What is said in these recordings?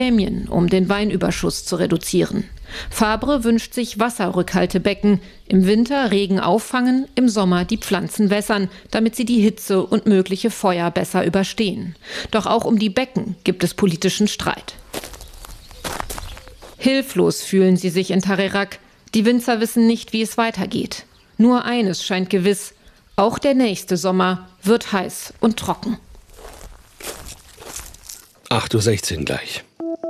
um den Weinüberschuss zu reduzieren. Fabre wünscht sich Wasserrückhaltebecken. Im Winter Regen auffangen, im Sommer die Pflanzen wässern, damit sie die Hitze und mögliche Feuer besser überstehen. Doch auch um die Becken gibt es politischen Streit. Hilflos fühlen sie sich in Tarerac. Die Winzer wissen nicht, wie es weitergeht. Nur eines scheint gewiss: Auch der nächste Sommer wird heiß und trocken. 8:16 Uhr gleich.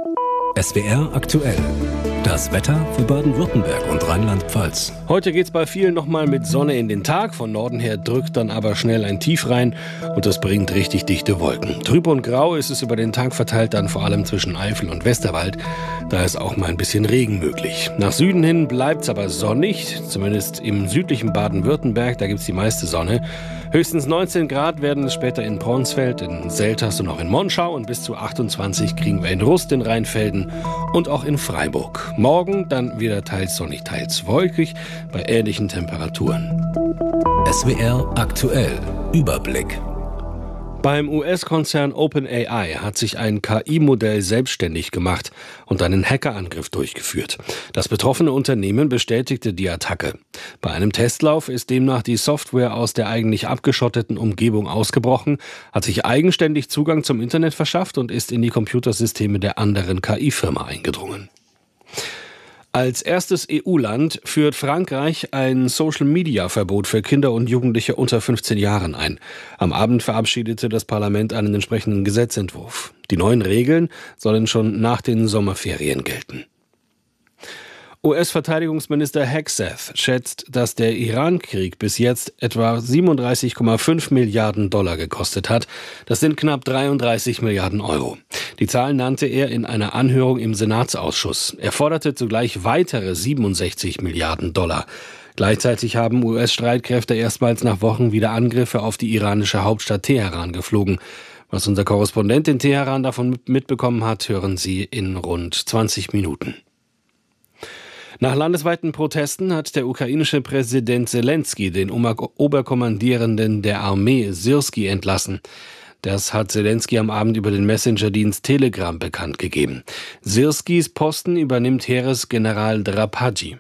SWR aktuell. Das Wetter für Baden-Württemberg und Rheinland-Pfalz. Heute geht's bei vielen nochmal mit Sonne in den Tag. Von Norden her drückt dann aber schnell ein Tief rein und das bringt richtig dichte Wolken. Trüb und grau ist es über den Tag verteilt, dann vor allem zwischen Eifel und Westerwald. Da ist auch mal ein bisschen Regen möglich. Nach Süden hin bleibt's aber sonnig, zumindest im südlichen Baden-Württemberg. Da gibt's die meiste Sonne. Höchstens 19 Grad werden es später in Braunsfeld, in Selters und auch in Monschau. Und bis zu 28 kriegen wir in Rust, in Rheinfelden und auch in Freiburg. Morgen dann wieder teils sonnig, teils wolkig bei ähnlichen Temperaturen. SWR aktuell. Überblick. Beim US-Konzern OpenAI hat sich ein KI-Modell selbstständig gemacht und einen Hackerangriff durchgeführt. Das betroffene Unternehmen bestätigte die Attacke. Bei einem Testlauf ist demnach die Software aus der eigentlich abgeschotteten Umgebung ausgebrochen, hat sich eigenständig Zugang zum Internet verschafft und ist in die Computersysteme der anderen KI-Firma eingedrungen. Als erstes EU-Land führt Frankreich ein Social-Media-Verbot für Kinder und Jugendliche unter 15 Jahren ein. Am Abend verabschiedete das Parlament einen entsprechenden Gesetzentwurf. Die neuen Regeln sollen schon nach den Sommerferien gelten. US-Verteidigungsminister Hegseth schätzt, dass der Iran-Krieg bis jetzt etwa 37,5 Milliarden Dollar gekostet hat. Das sind knapp 33 Milliarden Euro. Die Zahl nannte er in einer Anhörung im Senatsausschuss. Er forderte zugleich weitere 67 Milliarden Dollar. Gleichzeitig haben US-Streitkräfte erstmals nach Wochen wieder Angriffe auf die iranische Hauptstadt Teheran geflogen. Was unser Korrespondent in Teheran davon mitbekommen hat, hören Sie in rund 20 Minuten. Nach landesweiten Protesten hat der ukrainische Präsident Selenskyj den Oberkommandierenden der Armee Syrskij entlassen. Das hat Selenskyj am Abend über den Messenger-Dienst Telegram bekannt gegeben. Syrskijs Posten übernimmt Heeresgeneral Drapadji.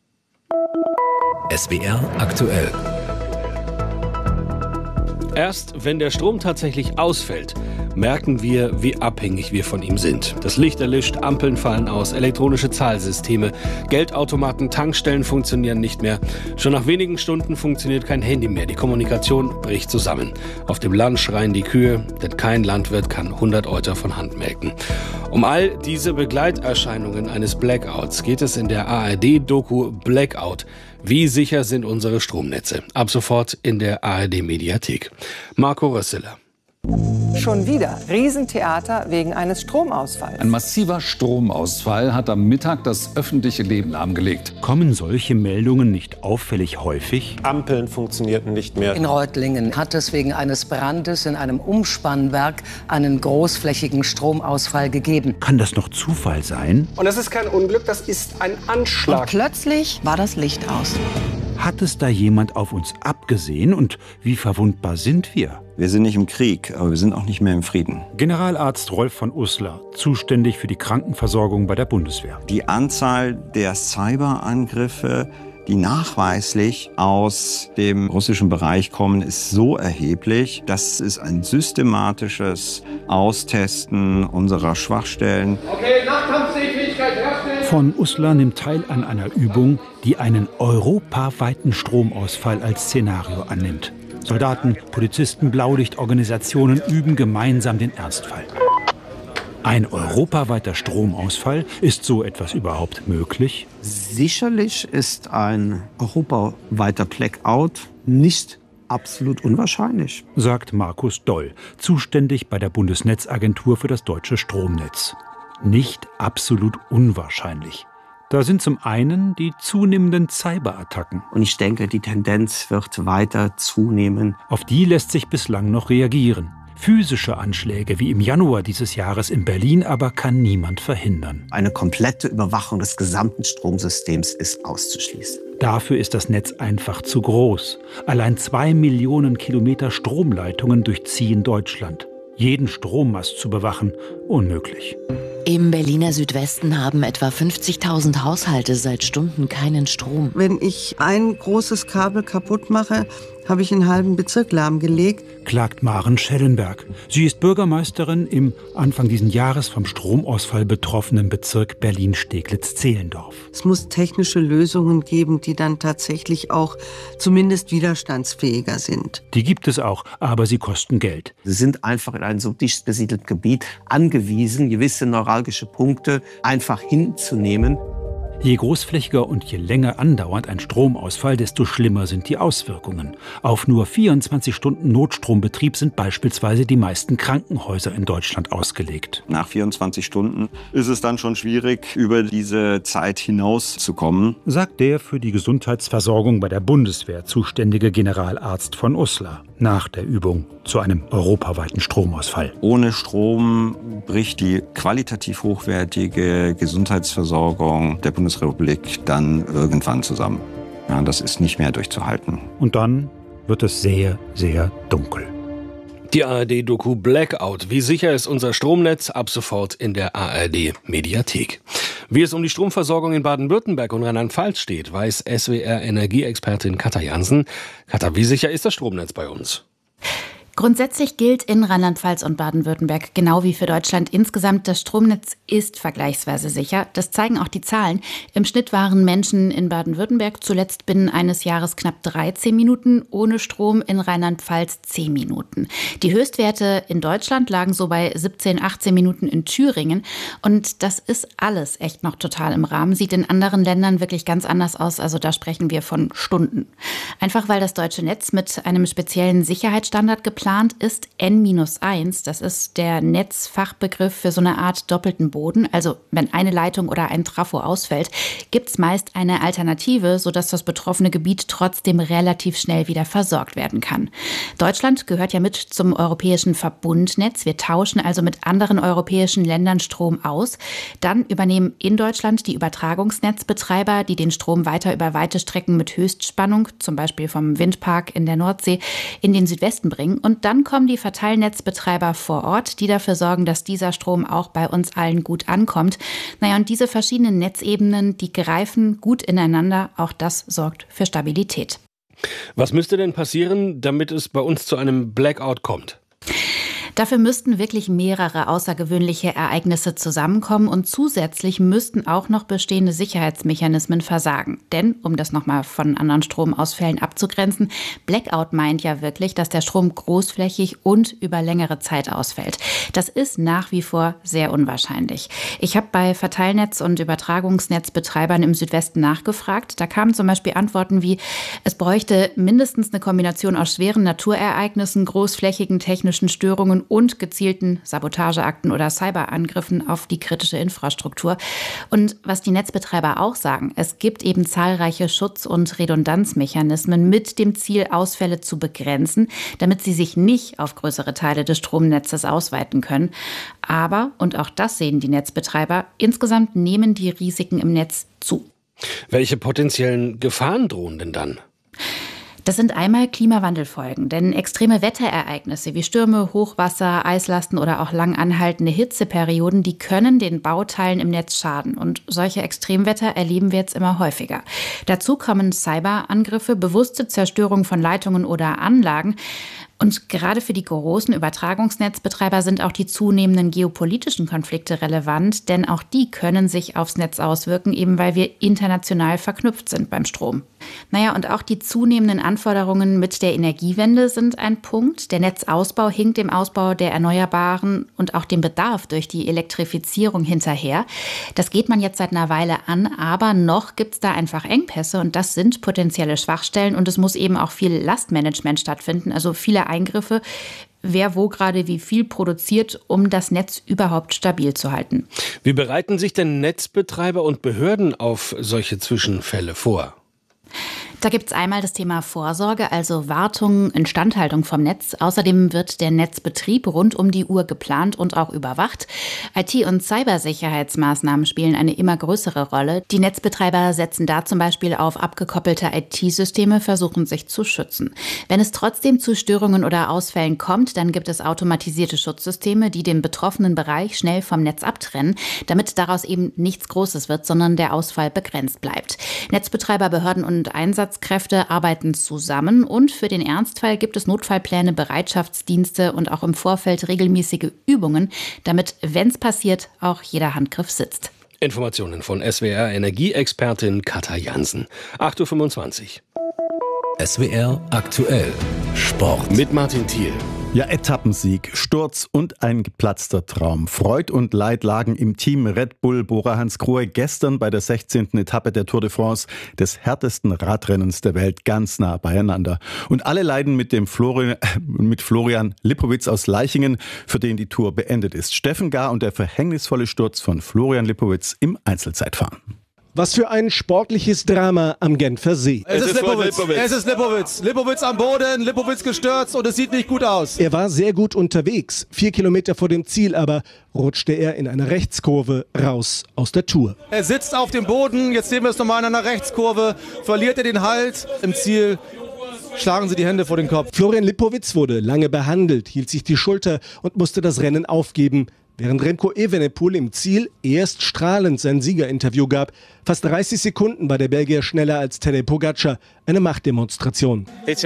SWR aktuell. Erst wenn der Strom tatsächlich ausfällt, merken wir, wie abhängig wir von ihm sind. Das Licht erlischt, Ampeln fallen aus, elektronische Zahlsysteme, Geldautomaten, Tankstellen funktionieren nicht mehr. Schon nach wenigen Stunden funktioniert kein Handy mehr. Die Kommunikation bricht zusammen. Auf dem Land schreien die Kühe, denn kein Landwirt kann 100 Euter von Hand melken. Um all diese Begleiterscheinungen eines Blackouts geht es in der ARD-Doku Blackout. Wie sicher sind unsere Stromnetze? Ab sofort in der ARD-Mediathek. Marco Rösseler. Schon wieder Riesentheater wegen eines Stromausfalls. Ein massiver Stromausfall hat am Mittag das öffentliche Leben lahmgelegt. Kommen solche Meldungen nicht auffällig häufig? Ampeln funktionierten nicht mehr. In Reutlingen hat es wegen eines Brandes in einem Umspannwerk einen großflächigen Stromausfall gegeben. Kann das noch Zufall sein? Und das ist kein Unglück, das ist ein Anschlag. Und plötzlich war das Licht aus. Hat es da jemand auf uns abgesehen und wie verwundbar sind wir? Wir sind nicht im Krieg, aber wir sind auch nicht mehr im Frieden. Generalarzt Rolf von Uslar, zuständig für die Krankenversorgung bei der Bundeswehr. Die Anzahl der Cyberangriffe, die nachweislich aus dem russischen Bereich kommen, ist so erheblich, dass es ein systematisches Austesten unserer Schwachstellen. Okay, Nachkampffähigkeit herstellen. Von Uslar nimmt teil an einer Übung, die einen europaweiten Stromausfall als Szenario annimmt. Soldaten, Polizisten, Blaulichtorganisationen üben gemeinsam den Ernstfall. Ein europaweiter Stromausfall, ist so etwas überhaupt möglich? Sicherlich ist ein europaweiter Blackout nicht absolut unwahrscheinlich, sagt Markus Doll, zuständig bei der Bundesnetzagentur für das deutsche Stromnetz. Nicht absolut unwahrscheinlich. Da sind zum einen die zunehmenden Cyberattacken. Und ich denke, die Tendenz wird weiter zunehmen. Auf die lässt sich bislang noch reagieren. Physische Anschläge wie im Januar dieses Jahres in Berlin aber kann niemand verhindern. Eine komplette Überwachung des gesamten Stromsystems ist auszuschließen. Dafür ist das Netz einfach zu groß. Allein 2 Millionen Kilometer Stromleitungen durchziehen Deutschland. Jeden Strommast zu bewachen, unmöglich. Im Berliner Südwesten haben etwa 50.000 Haushalte seit Stunden keinen Strom. Wenn ich ein großes Kabel kaputt mache, habe ich einen halben Bezirk lahmgelegt. Klagt Maren Schellenberg. Sie ist Bürgermeisterin im Anfang dieses Jahres vom Stromausfall betroffenen Bezirk Berlin-Steglitz-Zehlendorf. Es muss technische Lösungen geben, die dann tatsächlich auch zumindest widerstandsfähiger sind. Die gibt es auch, aber sie kosten Geld. Sie sind einfach in einem so dicht besiedelten Gebiet angewiesen, gewisse neuralgische Punkte einfach hinzunehmen. Je großflächiger und je länger andauernd ein Stromausfall, desto schlimmer sind die Auswirkungen. Auf nur 24 Stunden Notstrombetrieb sind beispielsweise die meisten Krankenhäuser in Deutschland ausgelegt. Nach 24 Stunden ist es dann schon schwierig, über diese Zeit hinauszukommen, sagt der für die Gesundheitsversorgung bei der Bundeswehr zuständige Generalarzt von Uslar nach der Übung zu einem europaweiten Stromausfall. Ohne Strom bricht die qualitativ hochwertige Gesundheitsversorgung der Bundesrepublik dann irgendwann zusammen. Ja, das ist nicht mehr durchzuhalten. Und dann wird es sehr, sehr dunkel. Die ARD-Doku Blackout. Wie sicher ist unser Stromnetz? Ab sofort in der ARD-Mediathek. Wie es um die Stromversorgung in Baden-Württemberg und Rheinland-Pfalz steht, weiß SWR-Energieexpertin Katja Jansen. Katja, wie sicher ist das Stromnetz bei uns? Grundsätzlich gilt in Rheinland-Pfalz und Baden-Württemberg, genau wie für Deutschland insgesamt, das Stromnetz ist vergleichsweise sicher. Das zeigen auch die Zahlen. Im Schnitt waren Menschen in Baden-Württemberg zuletzt binnen eines Jahres knapp 13 Minuten ohne Strom, in Rheinland-Pfalz 10 Minuten. Die Höchstwerte in Deutschland lagen so bei 17, 18 Minuten in Thüringen. Und das ist alles echt noch total im Rahmen. Sieht in anderen Ländern wirklich ganz anders aus. Also da sprechen wir von Stunden. Einfach weil das deutsche Netz mit einem speziellen Sicherheitsstandard geplant ist, N-1, das ist der Netzfachbegriff für so eine Art doppelten Boden. Also wenn eine Leitung oder ein Trafo ausfällt, gibt es meist eine Alternative, sodass das betroffene Gebiet trotzdem relativ schnell wieder versorgt werden kann. Deutschland gehört ja mit zum europäischen Verbundnetz. Wir tauschen also mit anderen europäischen Ländern Strom aus. Dann übernehmen in Deutschland die Übertragungsnetzbetreiber, die den Strom weiter über weite Strecken mit Höchstspannung, zum Beispiel vom Windpark in der Nordsee, in den Südwesten bringen. Und dann kommen die Verteilnetzbetreiber vor Ort, die dafür sorgen, dass dieser Strom auch bei uns allen gut ankommt. Und diese verschiedenen Netzebenen, die greifen gut ineinander. Auch das sorgt für Stabilität. Was müsste denn passieren, damit es bei uns zu einem Blackout kommt? Dafür müssten wirklich mehrere außergewöhnliche Ereignisse zusammenkommen und zusätzlich müssten auch noch bestehende Sicherheitsmechanismen versagen. Denn, um das nochmal von anderen Stromausfällen abzugrenzen, Blackout meint ja wirklich, dass der Strom großflächig und über längere Zeit ausfällt. Das ist nach wie vor sehr unwahrscheinlich. Ich habe bei Verteilnetz- und Übertragungsnetzbetreibern im Südwesten nachgefragt. Da kamen zum Beispiel Antworten wie, es bräuchte mindestens eine Kombination aus schweren Naturereignissen, großflächigen technischen Störungen und gezielten Sabotageakten oder Cyberangriffen auf die kritische Infrastruktur. Und was die Netzbetreiber auch sagen, es gibt eben zahlreiche Schutz- und Redundanzmechanismen mit dem Ziel, Ausfälle zu begrenzen, damit sie sich nicht auf größere Teile des Stromnetzes ausweiten können. Aber, und auch das sehen die Netzbetreiber, insgesamt nehmen die Risiken im Netz zu. Welche potenziellen Gefahren drohen denn dann? Das sind einmal Klimawandelfolgen, denn extreme Wetterereignisse wie Stürme, Hochwasser, Eislasten oder auch lang anhaltende Hitzeperioden, die können den Bauteilen im Netz schaden. Und solche Extremwetter erleben wir jetzt immer häufiger. Dazu kommen Cyberangriffe, bewusste Zerstörung von Leitungen oder Anlagen. Und gerade für die großen Übertragungsnetzbetreiber sind auch die zunehmenden geopolitischen Konflikte relevant, denn auch die können sich aufs Netz auswirken, eben weil wir international verknüpft sind beim Strom. Und auch die zunehmenden Anforderungen mit der Energiewende sind ein Punkt. Der Netzausbau hinkt dem Ausbau der Erneuerbaren und auch dem Bedarf durch die Elektrifizierung hinterher. Das geht man jetzt seit einer Weile an, aber noch gibt es da einfach Engpässe und das sind potenzielle Schwachstellen und es muss eben auch viel Lastmanagement stattfinden, also viele Eingriffe, wer wo gerade wie viel produziert, um das Netz überhaupt stabil zu halten. Wie bereiten sich denn Netzbetreiber und Behörden auf solche Zwischenfälle vor? Da gibt es einmal das Thema Vorsorge, also Wartung, Instandhaltung vom Netz. Außerdem wird der Netzbetrieb rund um die Uhr geplant und auch überwacht. IT- und Cybersicherheitsmaßnahmen spielen eine immer größere Rolle. Die Netzbetreiber setzen da zum Beispiel auf abgekoppelte IT-Systeme, versuchen sich zu schützen. Wenn es trotzdem zu Störungen oder Ausfällen kommt, dann gibt es automatisierte Schutzsysteme, die den betroffenen Bereich schnell vom Netz abtrennen, damit daraus eben nichts Großes wird, sondern der Ausfall begrenzt bleibt. Netzbetreiber, Behörden und Einsatzkräfte arbeiten zusammen und für den Ernstfall gibt es Notfallpläne, Bereitschaftsdienste und auch im Vorfeld regelmäßige Übungen, damit, wenn es passiert, auch jeder Handgriff sitzt. Informationen von SWR-Energieexpertin Katja Jansen. 8.25 Uhr. SWR aktuell Sport. Mit Martin Thiel. Ja, Etappensieg, Sturz und ein geplatzter Traum. Freud und Leid lagen im Team Red Bull Bora Hansgrohe gestern bei der 16. Etappe der Tour de France, des härtesten Radrennens der Welt, ganz nah beieinander. Und alle leiden mit Florian Lipowitz aus Leichingen, für den die Tour beendet ist. Steffen Gahr und der verhängnisvolle Sturz von Florian Lipowitz im Einzelzeitfahren. Was für ein sportliches Drama am Genfer See. Es ist Lipowitz. Lipowitz am Boden, Lipowitz gestürzt und es sieht nicht gut aus. Er war sehr gut unterwegs. 4 Kilometer vor dem Ziel aber rutschte er in einer Rechtskurve raus aus der Tour. Er sitzt auf dem Boden, jetzt sehen wir es nochmal in einer Rechtskurve, verliert er den Halt. Im Ziel schlagen sie die Hände vor den Kopf. Florian Lipowitz wurde lange behandelt, hielt sich die Schulter und musste das Rennen aufgeben. Während Remco Evenepoel im Ziel erst strahlend sein Siegerinterview gab, fast 30 Sekunden war der Belgier schneller als Tadej Pogačar, eine Machtdemonstration. Es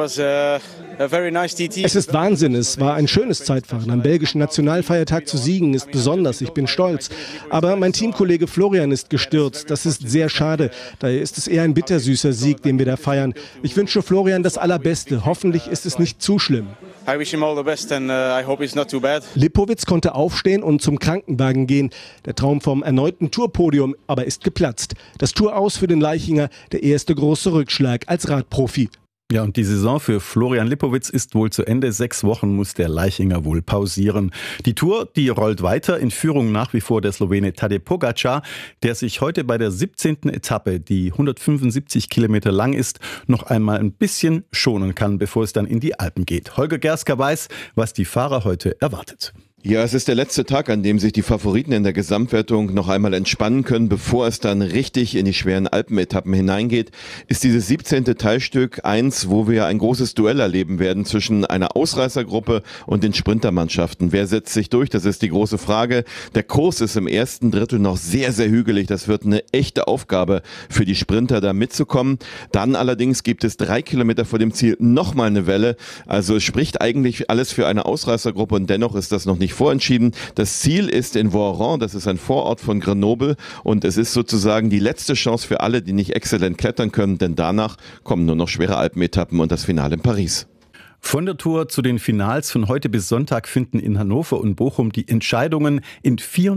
ist Wahnsinn, es war ein schönes Zeitfahren. Am belgischen Nationalfeiertag zu siegen ist besonders, ich bin stolz. Aber mein Teamkollege Florian ist gestürzt, das ist sehr schade. Daher ist es eher ein bittersüßer Sieg, den wir da feiern. Ich wünsche Florian das Allerbeste, hoffentlich ist es nicht zu schlimm. I wish him all the best and I hope it's not too bad. Lipowitz konnte aufstehen und zum Krankenwagen gehen. Der Traum vom erneuten Tourpodium aber ist geplatzt. Das Tour-Aus für den Leichinger, der erste große Rückschlag als Radprofi. Ja, und die Saison für Florian Lipowitz ist wohl zu Ende. 6 Wochen muss der Leichinger wohl pausieren. Die Tour, die rollt weiter, in Führung nach wie vor der Slowene Tadej Pogačar, der sich heute bei der 17. Etappe, die 175 Kilometer lang ist, noch einmal ein bisschen schonen kann, bevor es dann in die Alpen geht. Holger Gerska weiß, was die Fahrer heute erwartet. Ja, es ist der letzte Tag, an dem sich die Favoriten in der Gesamtwertung noch einmal entspannen können, bevor es dann richtig in die schweren Alpenetappen hineingeht. Ist dieses 17. Teilstück eins, wo wir ein großes Duell erleben werden zwischen einer Ausreißergruppe und den Sprintermannschaften. Wer setzt sich durch? Das ist die große Frage. Der Kurs ist im ersten Drittel noch sehr, sehr hügelig. Das wird eine echte Aufgabe für die Sprinter, da mitzukommen. Dann allerdings gibt es 3 Kilometer vor dem Ziel nochmal eine Welle. Also es spricht eigentlich alles für eine Ausreißergruppe und dennoch ist das noch nicht vorentschieden. Das Ziel ist in Voiron, das ist ein Vorort von Grenoble und es ist sozusagen die letzte Chance für alle, die nicht exzellent klettern können, denn danach kommen nur noch schwere Alpenetappen und das Finale in Paris. Von der Tour zu den Finals von heute bis Sonntag finden in Hannover und Bochum die Entscheidungen in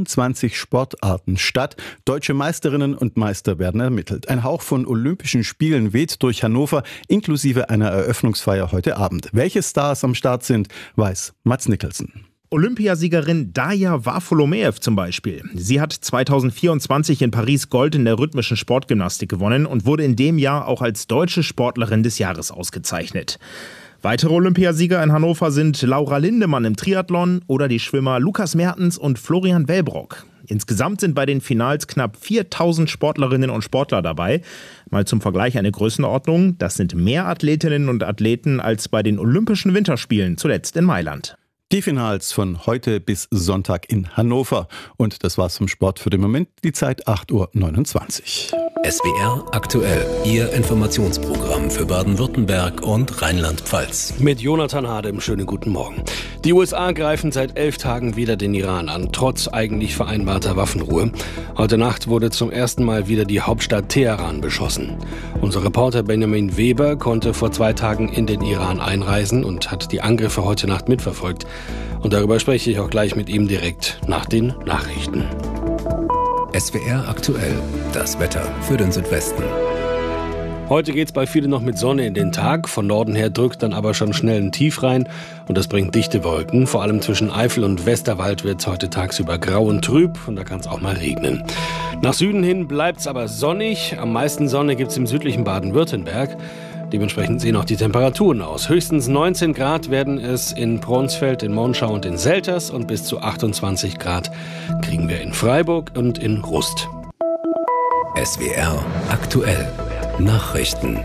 24 Sportarten statt. Deutsche Meisterinnen und Meister werden ermittelt. Ein Hauch von Olympischen Spielen weht durch Hannover, inklusive einer Eröffnungsfeier heute Abend. Welche Stars am Start sind, weiß Mats Nicholson. Olympiasiegerin Daja Varfolomeev zum Beispiel. Sie hat 2024 in Paris Gold in der rhythmischen Sportgymnastik gewonnen und wurde in dem Jahr auch als deutsche Sportlerin des Jahres ausgezeichnet. Weitere Olympiasieger in Hannover sind Laura Lindemann im Triathlon oder die Schwimmer Lukas Mertens und Florian Wellbrock. Insgesamt sind bei den Finals knapp 4000 Sportlerinnen und Sportler dabei. Mal zum Vergleich eine Größenordnung. Das sind mehr Athletinnen und Athleten als bei den Olympischen Winterspielen, zuletzt in Mailand. Die Finals von heute bis Sonntag in Hannover. Und das war's vom Sport für den Moment. Die Zeit 8.29 Uhr. SWR aktuell. Ihr Informationsprogramm für Baden-Württemberg und Rheinland-Pfalz. Mit Jonathan Hadem, schönen guten Morgen. Die USA greifen seit 11 Tagen wieder den Iran an, trotz eigentlich vereinbarter Waffenruhe. Heute Nacht wurde zum ersten Mal wieder die Hauptstadt Teheran beschossen. Unser Reporter Benjamin Weber konnte vor 2 Tagen in den Iran einreisen und hat die Angriffe heute Nacht mitverfolgt. Und darüber spreche ich auch gleich mit ihm direkt nach den Nachrichten. SWR aktuell. Das Wetter für den Südwesten. Heute geht es bei vielen noch mit Sonne in den Tag. Von Norden her drückt dann aber schon schnell ein Tief rein und das bringt dichte Wolken. Vor allem zwischen Eifel und Westerwald wird es heute tagsüber grau und trüb und da kann es auch mal regnen. Nach Süden hin bleibt es aber sonnig. Am meisten Sonne gibt es im südlichen Baden-Württemberg. Dementsprechend sehen auch die Temperaturen aus. Höchstens 19 Grad werden es in Bronsfeld, in Monschau und in Selters und bis zu 28 Grad kriegen wir in Freiburg und in Rust. SWR aktuell. Nachrichten.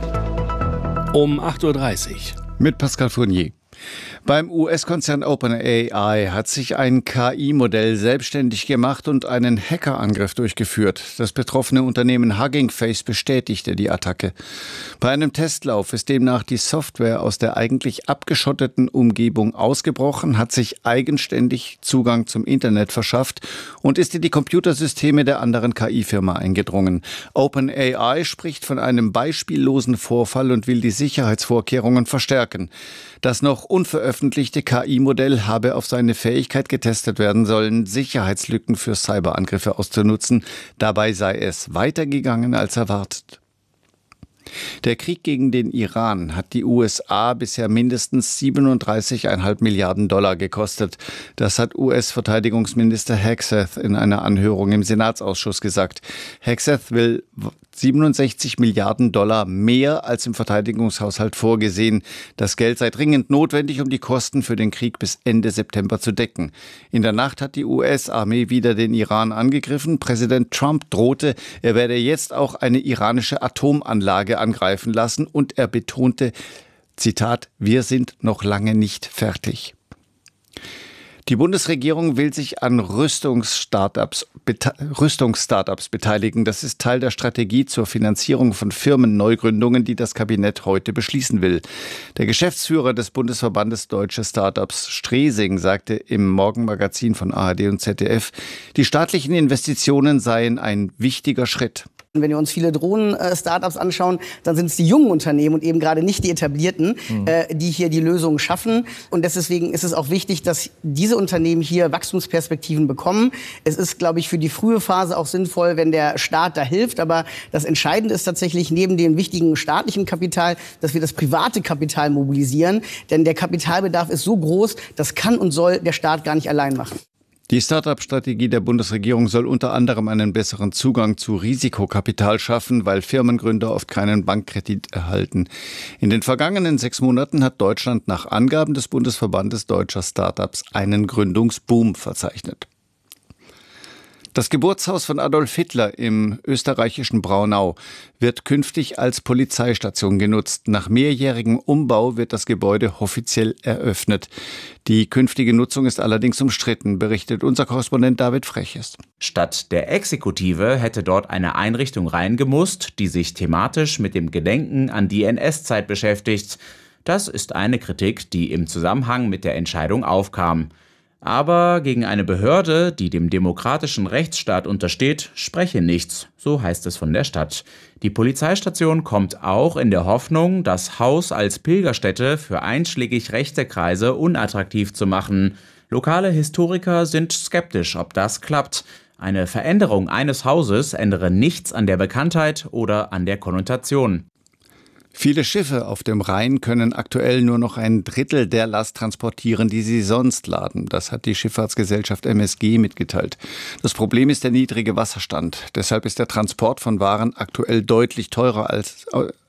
Um 8.30 Uhr. Mit Pascal Fournier. Beim US-Konzern OpenAI hat sich ein KI-Modell selbstständig gemacht und einen Hackerangriff durchgeführt. Das betroffene Unternehmen Hugging Face bestätigte die Attacke. Bei einem Testlauf ist demnach die Software aus der eigentlich abgeschotteten Umgebung ausgebrochen, hat sich eigenständig Zugang zum Internet verschafft und ist in die Computersysteme der anderen KI-Firma eingedrungen. OpenAI spricht von einem beispiellosen Vorfall und will die Sicherheitsvorkehrungen verstärken. Das noch unveröffentlichte KI-Modell habe auf seine Fähigkeit getestet werden sollen, Sicherheitslücken für Cyberangriffe auszunutzen. Dabei sei es weitergegangen als erwartet. Der Krieg gegen den Iran hat die USA bisher mindestens 37,5 Milliarden Dollar gekostet. Das hat US-Verteidigungsminister Hegseth in einer Anhörung im Senatsausschuss gesagt. Hegseth will 67 Milliarden Dollar mehr als im Verteidigungshaushalt vorgesehen. Das Geld sei dringend notwendig, um die Kosten für den Krieg bis Ende September zu decken. In der Nacht hat die US-Armee wieder den Iran angegriffen. Präsident Trump drohte, er werde jetzt auch eine iranische Atomanlage angreifen lassen und er betonte, Zitat, wir sind noch lange nicht fertig. Die Bundesregierung will sich an Rüstungsstartups beteiligen. Das ist Teil der Strategie zur Finanzierung von Firmenneugründungen, die das Kabinett heute beschließen will. Der Geschäftsführer des Bundesverbandes Deutsche Startups, Stresing, sagte im Morgenmagazin von ARD und ZDF, die staatlichen Investitionen seien ein wichtiger Schritt. Wenn wir uns viele Drohnen-Startups anschauen, dann sind es die jungen Unternehmen und eben gerade nicht die etablierten, die hier die Lösungen schaffen. Und deswegen ist es auch wichtig, dass diese Unternehmen hier Wachstumsperspektiven bekommen. Es ist, glaube ich, für die frühe Phase auch sinnvoll, wenn der Staat da hilft. Aber das Entscheidende ist tatsächlich neben dem wichtigen staatlichen Kapital, dass wir das private Kapital mobilisieren. Denn der Kapitalbedarf ist so groß, das kann und soll der Staat gar nicht allein machen. Die Start-up-Strategie der Bundesregierung soll unter anderem einen besseren Zugang zu Risikokapital schaffen, weil Firmengründer oft keinen Bankkredit erhalten. In den vergangenen 6 Monaten hat Deutschland nach Angaben des Bundesverbandes deutscher Start-ups einen Gründungsboom verzeichnet. Das Geburtshaus von Adolf Hitler im österreichischen Braunau wird künftig als Polizeistation genutzt. Nach mehrjährigem Umbau wird das Gebäude offiziell eröffnet. Die künftige Nutzung ist allerdings umstritten, berichtet unser Korrespondent David Freches. Statt der Exekutive hätte dort eine Einrichtung reingemusst, die sich thematisch mit dem Gedenken an die NS-Zeit beschäftigt. Das ist eine Kritik, die im Zusammenhang mit der Entscheidung aufkam. Aber gegen eine Behörde, die dem demokratischen Rechtsstaat untersteht, spreche nichts, so heißt es von der Stadt. Die Polizeistation kommt auch in der Hoffnung, das Haus als Pilgerstätte für einschlägig rechte Kreise unattraktiv zu machen. Lokale Historiker sind skeptisch, ob das klappt. Eine Veränderung eines Hauses ändere nichts an der Bekanntheit oder an der Konnotation. Viele Schiffe auf dem Rhein können aktuell nur noch ein Drittel der Last transportieren, die sie sonst laden. Das hat die Schifffahrtsgesellschaft MSG mitgeteilt. Das Problem ist der niedrige Wasserstand. Deshalb ist der Transport von Waren aktuell deutlich teurer als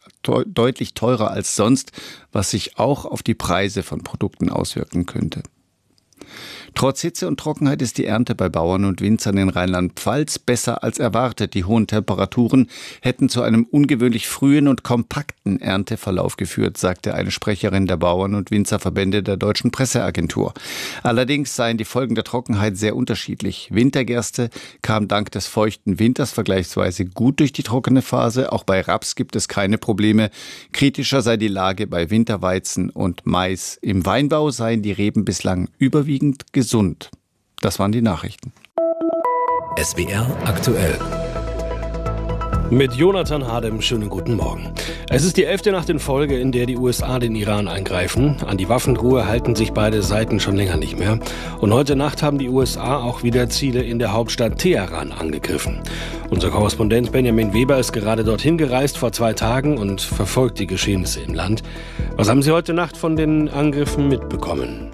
sonst, was sich auch auf die Preise von Produkten auswirken könnte. Trotz Hitze und Trockenheit ist die Ernte bei Bauern und Winzern in Rheinland-Pfalz besser als erwartet. Die hohen Temperaturen hätten zu einem ungewöhnlich frühen und kompakten Ernteverlauf geführt, sagte eine Sprecherin der Bauern- und Winzerverbände der Deutschen Presseagentur. Allerdings seien die Folgen der Trockenheit sehr unterschiedlich. Wintergerste kam dank des feuchten Winters vergleichsweise gut durch die trockene Phase. Auch bei Raps gibt es keine Probleme. Kritischer sei die Lage bei Winterweizen und Mais. Im Weinbau seien die Reben bislang überwiegend gesund. Das waren die Nachrichten. SWR aktuell. Mit Jonathan Hardem, schönen guten Morgen. Es ist die 11. Nacht in Folge, in der die USA den Iran eingreifen. An die Waffenruhe halten sich beide Seiten schon länger nicht mehr. Und heute Nacht haben die USA auch wieder Ziele in der Hauptstadt Teheran angegriffen. Unser Korrespondent Benjamin Weber ist gerade dorthin gereist vor 2 Tagen und verfolgt die Geschehnisse im Land. Was haben Sie heute Nacht von den Angriffen mitbekommen?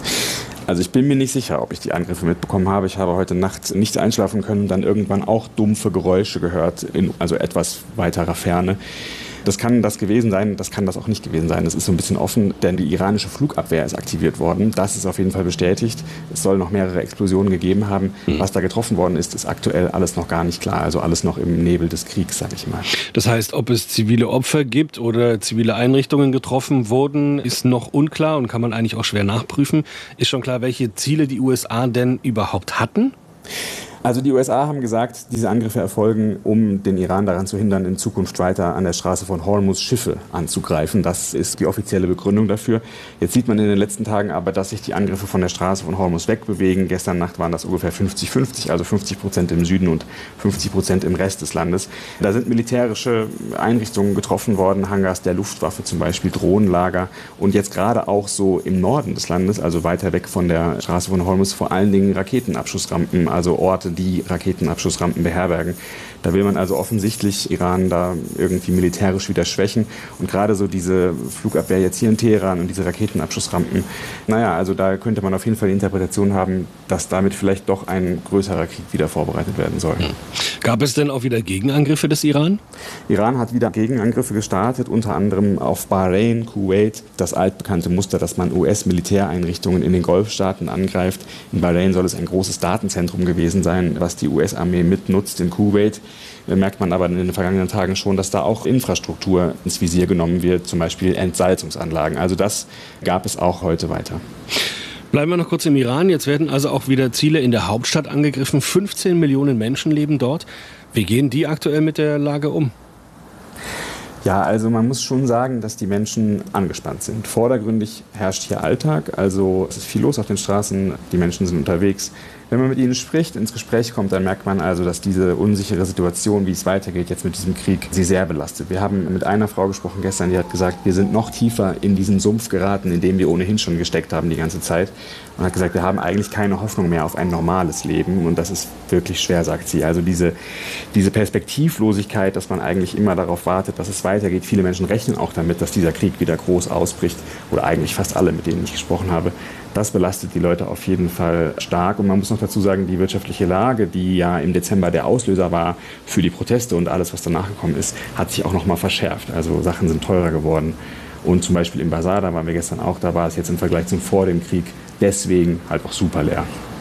Also ich bin mir nicht sicher, ob ich die Angriffe mitbekommen habe. Ich habe heute Nacht nicht einschlafen können und dann irgendwann auch dumpfe Geräusche gehört, in also etwas weiterer Ferne. Das kann das gewesen sein, das kann das auch nicht gewesen sein. Das ist so ein bisschen offen, denn die iranische Flugabwehr ist aktiviert worden. Das ist auf jeden Fall bestätigt. Es soll noch mehrere Explosionen gegeben haben. Was da getroffen worden ist, ist aktuell alles noch gar nicht klar. Also alles noch im Nebel des Kriegs, sage ich mal. Das heißt, ob es zivile Opfer gibt oder zivile Einrichtungen getroffen wurden, ist noch unklar und kann man eigentlich auch schwer nachprüfen. Ist schon klar, welche Ziele die USA denn überhaupt hatten? Also die USA haben gesagt, diese Angriffe erfolgen, um den Iran daran zu hindern, in Zukunft weiter an der Straße von Hormuz Schiffe anzugreifen. Das ist die offizielle Begründung dafür. Jetzt sieht man in den letzten Tagen aber, dass sich die Angriffe von der Straße von Hormuz wegbewegen. Gestern Nacht waren das ungefähr 50-50, also 50% im Süden und 50% im Rest des Landes. Da sind militärische Einrichtungen getroffen worden, Hangars der Luftwaffe zum Beispiel, Drohnenlager und jetzt gerade auch so im Norden des Landes, also weiter weg von der Straße von Hormuz, vor allen Dingen Raketenabschussrampen, also Orte, die Raketenabschussrampen beherbergen. Da will man also offensichtlich Iran da irgendwie militärisch wieder schwächen. Und gerade so diese Flugabwehr jetzt hier in Teheran und diese Raketenabschussrampen, also da könnte man auf jeden Fall die Interpretation haben, dass damit vielleicht doch ein größerer Krieg wieder vorbereitet werden soll. Gab es denn auch wieder Gegenangriffe des Iran? Iran hat wieder Gegenangriffe gestartet, unter anderem auf Bahrain, Kuwait. Das altbekannte Muster, dass man US-Militäreinrichtungen in den Golfstaaten angreift. In Bahrain soll es ein großes Datenzentrum gewesen sein, was die US-Armee mitnutzt. In Kuwait merkt man aber in den vergangenen Tagen schon, dass da auch Infrastruktur ins Visier genommen wird, zum Beispiel Entsalzungsanlagen. Also das gab es auch heute weiter. Bleiben wir noch kurz im Iran. Jetzt werden also auch wieder Ziele in der Hauptstadt angegriffen. 15 Millionen Menschen leben dort. Wie gehen die aktuell mit der Lage um? Ja, also man muss schon sagen, dass die Menschen angespannt sind. Vordergründig herrscht hier Alltag, also es ist viel los auf den Straßen, die Menschen sind unterwegs. Wenn man mit ihnen spricht, ins Gespräch kommt, dann merkt man also, dass diese unsichere Situation, wie es weitergeht jetzt mit diesem Krieg, sie sehr belastet. Wir haben mit einer Frau gesprochen gestern, die hat gesagt, wir sind noch tiefer in diesen Sumpf geraten, in dem wir ohnehin schon gesteckt haben die ganze Zeit. Und hat gesagt, wir haben eigentlich keine Hoffnung mehr auf ein normales Leben. Und das ist wirklich schwer, sagt sie. Also diese Perspektivlosigkeit, dass man eigentlich immer darauf wartet, dass es weitergeht. Viele Menschen rechnen auch damit, dass dieser Krieg wieder groß ausbricht. Oder eigentlich fast alle, mit denen ich gesprochen habe. Das belastet die Leute auf jeden Fall stark. Und man muss noch dazu sagen, die wirtschaftliche Lage, die ja im Dezember der Auslöser war für die Proteste und alles, was danach gekommen ist, hat sich auch noch mal verschärft. Also Sachen sind teurer geworden. Und zum Beispiel im Bazar, da waren wir gestern auch, da war es jetzt im Vergleich zum vor dem Krieg deswegen halt auch super leer.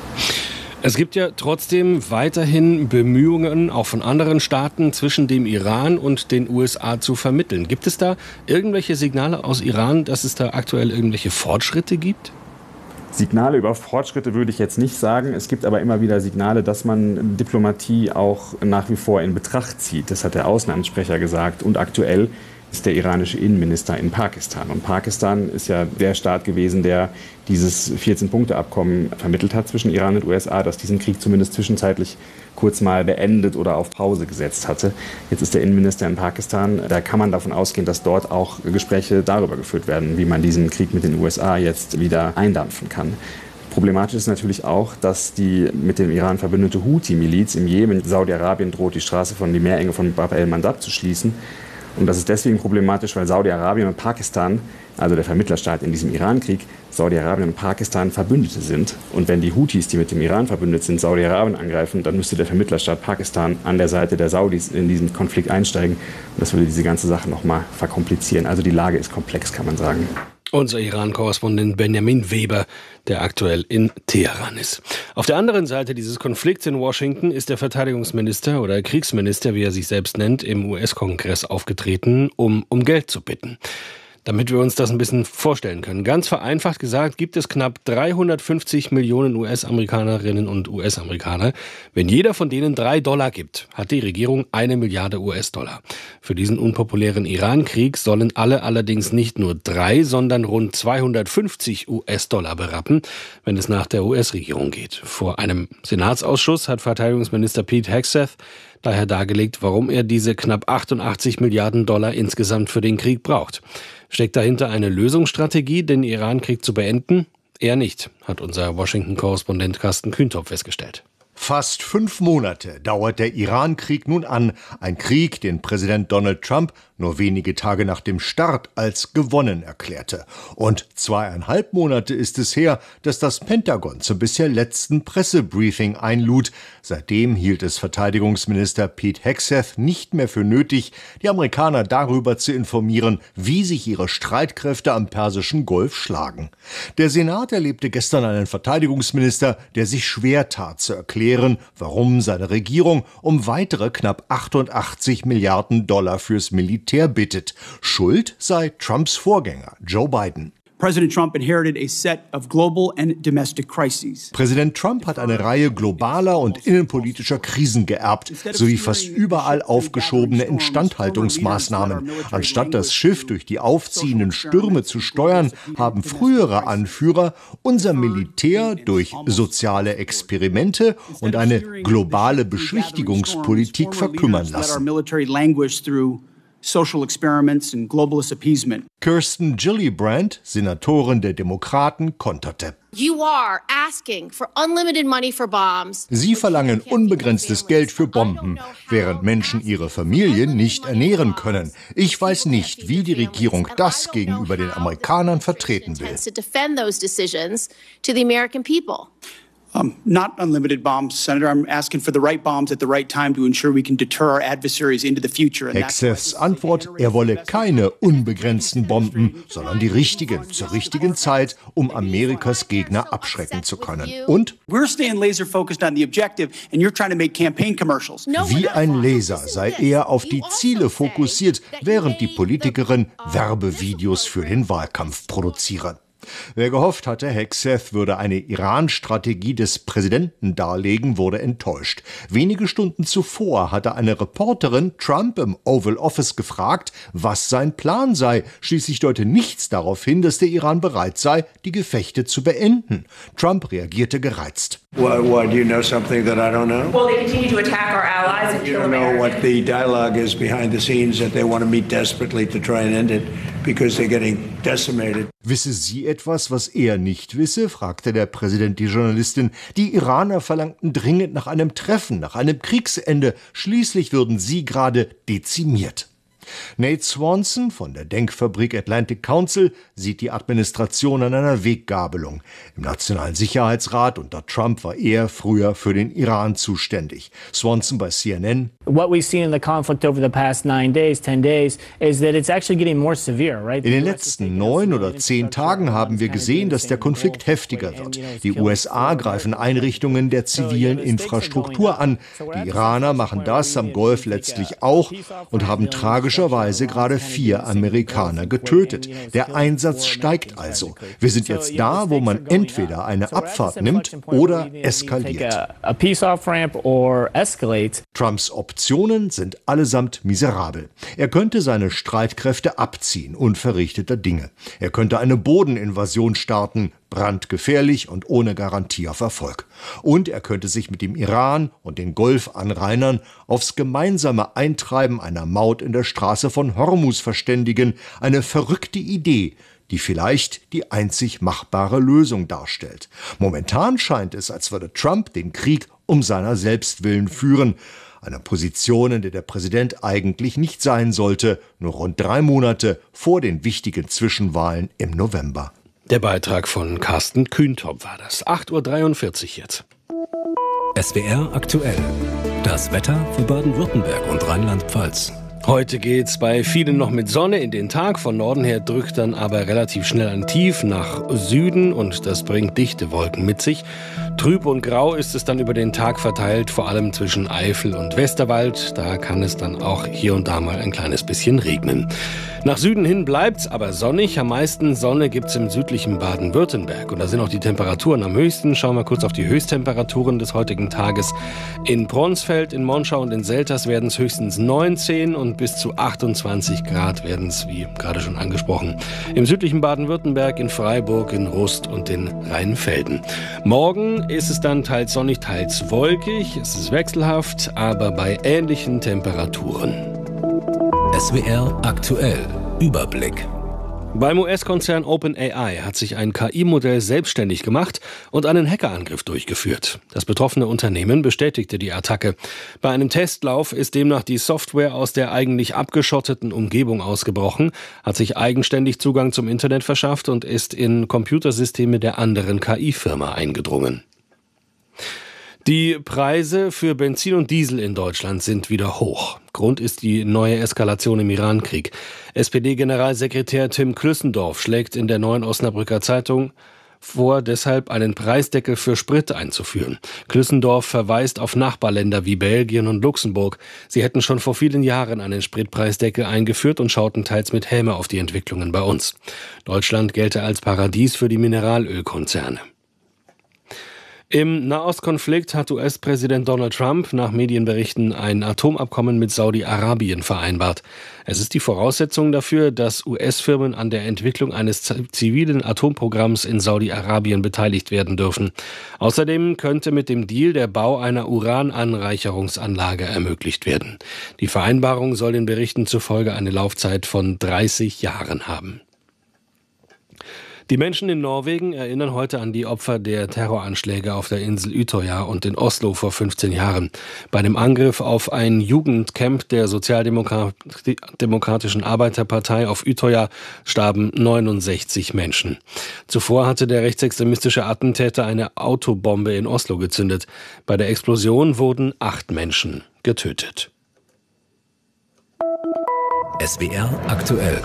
Es gibt ja trotzdem weiterhin Bemühungen, auch von anderen Staaten, zwischen dem Iran und den USA zu vermitteln. Gibt es da irgendwelche Signale aus Iran, dass es da aktuell irgendwelche Fortschritte gibt? Signale über Fortschritte würde ich jetzt nicht sagen. Es gibt aber immer wieder Signale, dass man Diplomatie auch nach wie vor in Betracht zieht. Das hat der Außenamtssprecher gesagt. Und aktuell ist der iranische Innenminister in Pakistan. Und Pakistan ist ja der Staat gewesen, der dieses 14-Punkte-Abkommen vermittelt hat zwischen Iran und USA, das diesen Krieg zumindest zwischenzeitlich kurz mal beendet oder auf Pause gesetzt hatte. Jetzt ist der Innenminister in Pakistan. Da kann man davon ausgehen, dass dort auch Gespräche darüber geführt werden, wie man diesen Krieg mit den USA jetzt wieder eindampfen kann. Problematisch ist natürlich auch, dass die mit dem Iran verbündete Houthi-Miliz im Jemen, Saudi-Arabien droht, die Straße von die Meerenge von Bab el-Mandab zu schließen. Und das ist deswegen problematisch, weil Saudi-Arabien und Pakistan, also der Vermittlerstaat in diesem Iran-Krieg, Saudi-Arabien und Pakistan Verbündete sind. Und wenn die Houthis, die mit dem Iran verbündet sind, Saudi-Arabien angreifen, dann müsste der Vermittlerstaat Pakistan an der Seite der Saudis in diesen Konflikt einsteigen. Und das würde diese ganze Sache nochmal verkomplizieren. Also die Lage ist komplex, kann man sagen. Unser Iran-Korrespondent Benjamin Weber, der aktuell in Teheran ist. Auf der anderen Seite dieses Konflikts in Washington ist der Verteidigungsminister oder Kriegsminister, wie er sich selbst nennt, im US-Kongress aufgetreten, um Geld zu bitten. Damit wir uns das ein bisschen vorstellen können. Ganz vereinfacht gesagt gibt es knapp 350 Millionen US-Amerikanerinnen und US-Amerikaner. Wenn jeder von denen $3 gibt, hat die Regierung 1 Milliarde US-Dollar. Für diesen unpopulären Iran-Krieg sollen alle allerdings nicht nur 3, sondern rund 250 US-Dollar berappen, wenn es nach der US-Regierung geht. Vor einem Senatsausschuss hat Verteidigungsminister Pete Hegseth daher dargelegt, warum er diese knapp 88 Milliarden Dollar insgesamt für den Krieg braucht. Steckt dahinter eine Lösungsstrategie, den Irankrieg zu beenden? Eher nicht, hat unser Washington-Korrespondent Carsten Kühntop festgestellt. Fast 5 Monate dauert der Iran-Krieg nun an. Ein Krieg, den Präsident Donald Trump nur wenige Tage nach dem Start als gewonnen erklärte. Und 2,5 Monate ist es her, dass das Pentagon zum bisher letzten Pressebriefing einlud. Seitdem hielt es Verteidigungsminister Pete Hegseth nicht mehr für nötig, die Amerikaner darüber zu informieren, wie sich ihre Streitkräfte am Persischen Golf schlagen. Der Senat erlebte gestern einen Verteidigungsminister, der sich schwer tat zu erklären, warum seine Regierung um weitere knapp 88 Milliarden Dollar fürs Militär bittet. Schuld sei Trumps Vorgänger, Joe Biden. President Trump inherited a set of global and domestic crises. Präsident Trump hat eine Reihe globaler und innenpolitischer Krisen geerbt, sowie fast überall aufgeschobene Instandhaltungsmaßnahmen. Anstatt das Schiff durch die aufziehenden Stürme zu steuern, haben frühere Anführer unser Militär durch soziale Experimente und eine globale Beschwichtigungspolitik verkümmern lassen. Social experiments and globalist appeasement. Kirsten Gillibrand, Senatorin der Demokraten, konterte. You are asking for unlimited money for bombs. Sie verlangen unbegrenztes Geld für Bomben, während Menschen ihre Familien nicht ernähren können. Ich weiß nicht, wie die Regierung das gegenüber den Amerikanern vertreten will. Not unlimited bombs, Senator. I'm asking for the right bombs at the right time to ensure we can deter our adversaries into the future. Hegseths Antwort, er wolle keine unbegrenzten Bomben, sondern die richtigen, zur richtigen Zeit, um Amerikas Gegner abschrecken zu können. Und? We're staying laser focused on the objective and you're trying to make campaign commercials. Wie ein Laser sei er auf die Ziele fokussiert, während die Politikerin Werbevideos für den Wahlkampf produziere. Wer gehofft hatte, Hegseth würde eine Iran-Strategie des Präsidenten darlegen, wurde enttäuscht. Wenige Stunden zuvor hatte eine Reporterin Trump im Oval Office gefragt, was sein Plan sei. Schließlich deute nichts darauf hin, dass der Iran bereit sei, die Gefechte zu beenden. Trump reagierte gereizt. Why do you know something that I don't know? Well, they continue to attack our allies and kill Americans. You don't know what the dialogue is behind the scenes, that they want to meet desperately to try and end it because they're getting decimated. Wisse sie etwas, was er nicht wisse? Fragte der Präsident die Journalistin. Die Iraner verlangten dringend nach einem Treffen, nach einem Kriegsende. Schließlich würden sie gerade dezimiert. Nate Swanson von der Denkfabrik Atlantic Council sieht die Administration an einer Weggabelung. Im Nationalen Sicherheitsrat unter Trump war er früher für den Iran zuständig. Swanson bei CNN. What we've seen in the conflict over the past 9 days, 10 days, is that it's actually getting more severe, right? In den letzten 9 oder 10 Tagen haben wir gesehen, dass der Konflikt heftiger wird. Die USA greifen Einrichtungen der zivilen Infrastruktur an. Die Iraner machen das am Golf letztlich auch und haben tragischerweise gerade 4 Amerikaner getötet. Der Einsatz steigt also. Wir sind jetzt da, wo man entweder eine Abfahrt nimmt oder eskaliert. Trumps Optionen sind allesamt miserabel. Er könnte seine Streitkräfte abziehen, unverrichteter Dinge. Er könnte eine Bodeninvasion starten, brandgefährlich und ohne Garantie auf Erfolg. Und er könnte sich mit dem Iran und den Golfanrainern aufs gemeinsame Eintreiben einer Maut in der Straße von Hormuz verständigen, eine verrückte Idee, die vielleicht die einzig machbare Lösung darstellt. Momentan scheint es, als würde Trump den Krieg um seiner selbst willen führen, eine Position, in der der Präsident eigentlich nicht sein sollte, nur rund 3 Monate vor den wichtigen Zwischenwahlen im November. Der Beitrag von Carsten Kühntop war das. 8:43 Uhr jetzt. SWR aktuell. Das Wetter für Baden-Württemberg und Rheinland-Pfalz. Heute geht's bei vielen noch mit Sonne in den Tag. Von Norden her drückt dann aber relativ schnell ein Tief nach Süden und das bringt dichte Wolken mit sich. Trüb und grau ist es dann über den Tag verteilt, vor allem zwischen Eifel und Westerwald. Da kann es dann auch hier und da mal ein kleines bisschen regnen. Nach Süden hin bleibt's aber sonnig. Am meisten Sonne gibt's im südlichen Baden-Württemberg. Und da sind auch die Temperaturen am höchsten. Schauen wir kurz auf die Höchsttemperaturen des heutigen Tages. In Bronsfeld, in Monschau und in Selters werden es höchstens 19 und bis zu 28 Grad werden es, wie gerade schon angesprochen, im südlichen Baden-Württemberg, in Freiburg, in Rust und in Rheinfelden. Morgen ist es dann teils sonnig, teils wolkig. Es ist wechselhaft, aber bei ähnlichen Temperaturen. SWR aktuell. Überblick. Beim US-Konzern OpenAI hat sich ein KI-Modell selbstständig gemacht und einen Hackerangriff durchgeführt. Das betroffene Unternehmen bestätigte die Attacke. Bei einem Testlauf ist demnach die Software aus der eigentlich abgeschotteten Umgebung ausgebrochen, hat sich eigenständig Zugang zum Internet verschafft und ist in Computersysteme der anderen KI-Firma eingedrungen. Die Preise für Benzin und Diesel in Deutschland sind wieder hoch. Grund ist die neue Eskalation im Iran-Krieg. SPD-Generalsekretär Tim Klüssendorf schlägt in der Neuen Osnabrücker Zeitung vor, deshalb einen Preisdeckel für Sprit einzuführen. Klüssendorf verweist auf Nachbarländer wie Belgien und Luxemburg. Sie hätten schon vor vielen Jahren einen Spritpreisdeckel eingeführt und schauten teils mit Häme auf die Entwicklungen bei uns. Deutschland gelte als Paradies für die Mineralölkonzerne. Im Nahostkonflikt hat US-Präsident Donald Trump nach Medienberichten ein Atomabkommen mit Saudi-Arabien vereinbart. Es ist die Voraussetzung dafür, dass US-Firmen an der Entwicklung eines zivilen Atomprogramms in Saudi-Arabien beteiligt werden dürfen. Außerdem könnte mit dem Deal der Bau einer Urananreicherungsanlage ermöglicht werden. Die Vereinbarung soll den Berichten zufolge eine Laufzeit von 30 Jahren haben. Die Menschen in Norwegen erinnern heute an die Opfer der Terroranschläge auf der Insel Utøya und in Oslo vor 15 Jahren. Bei dem Angriff auf ein Jugendcamp der Sozialdemokratischen Arbeiterpartei auf Utøya starben 69 Menschen. Zuvor hatte der rechtsextremistische Attentäter eine Autobombe in Oslo gezündet. Bei der Explosion wurden 8 Menschen getötet. SWR aktuell.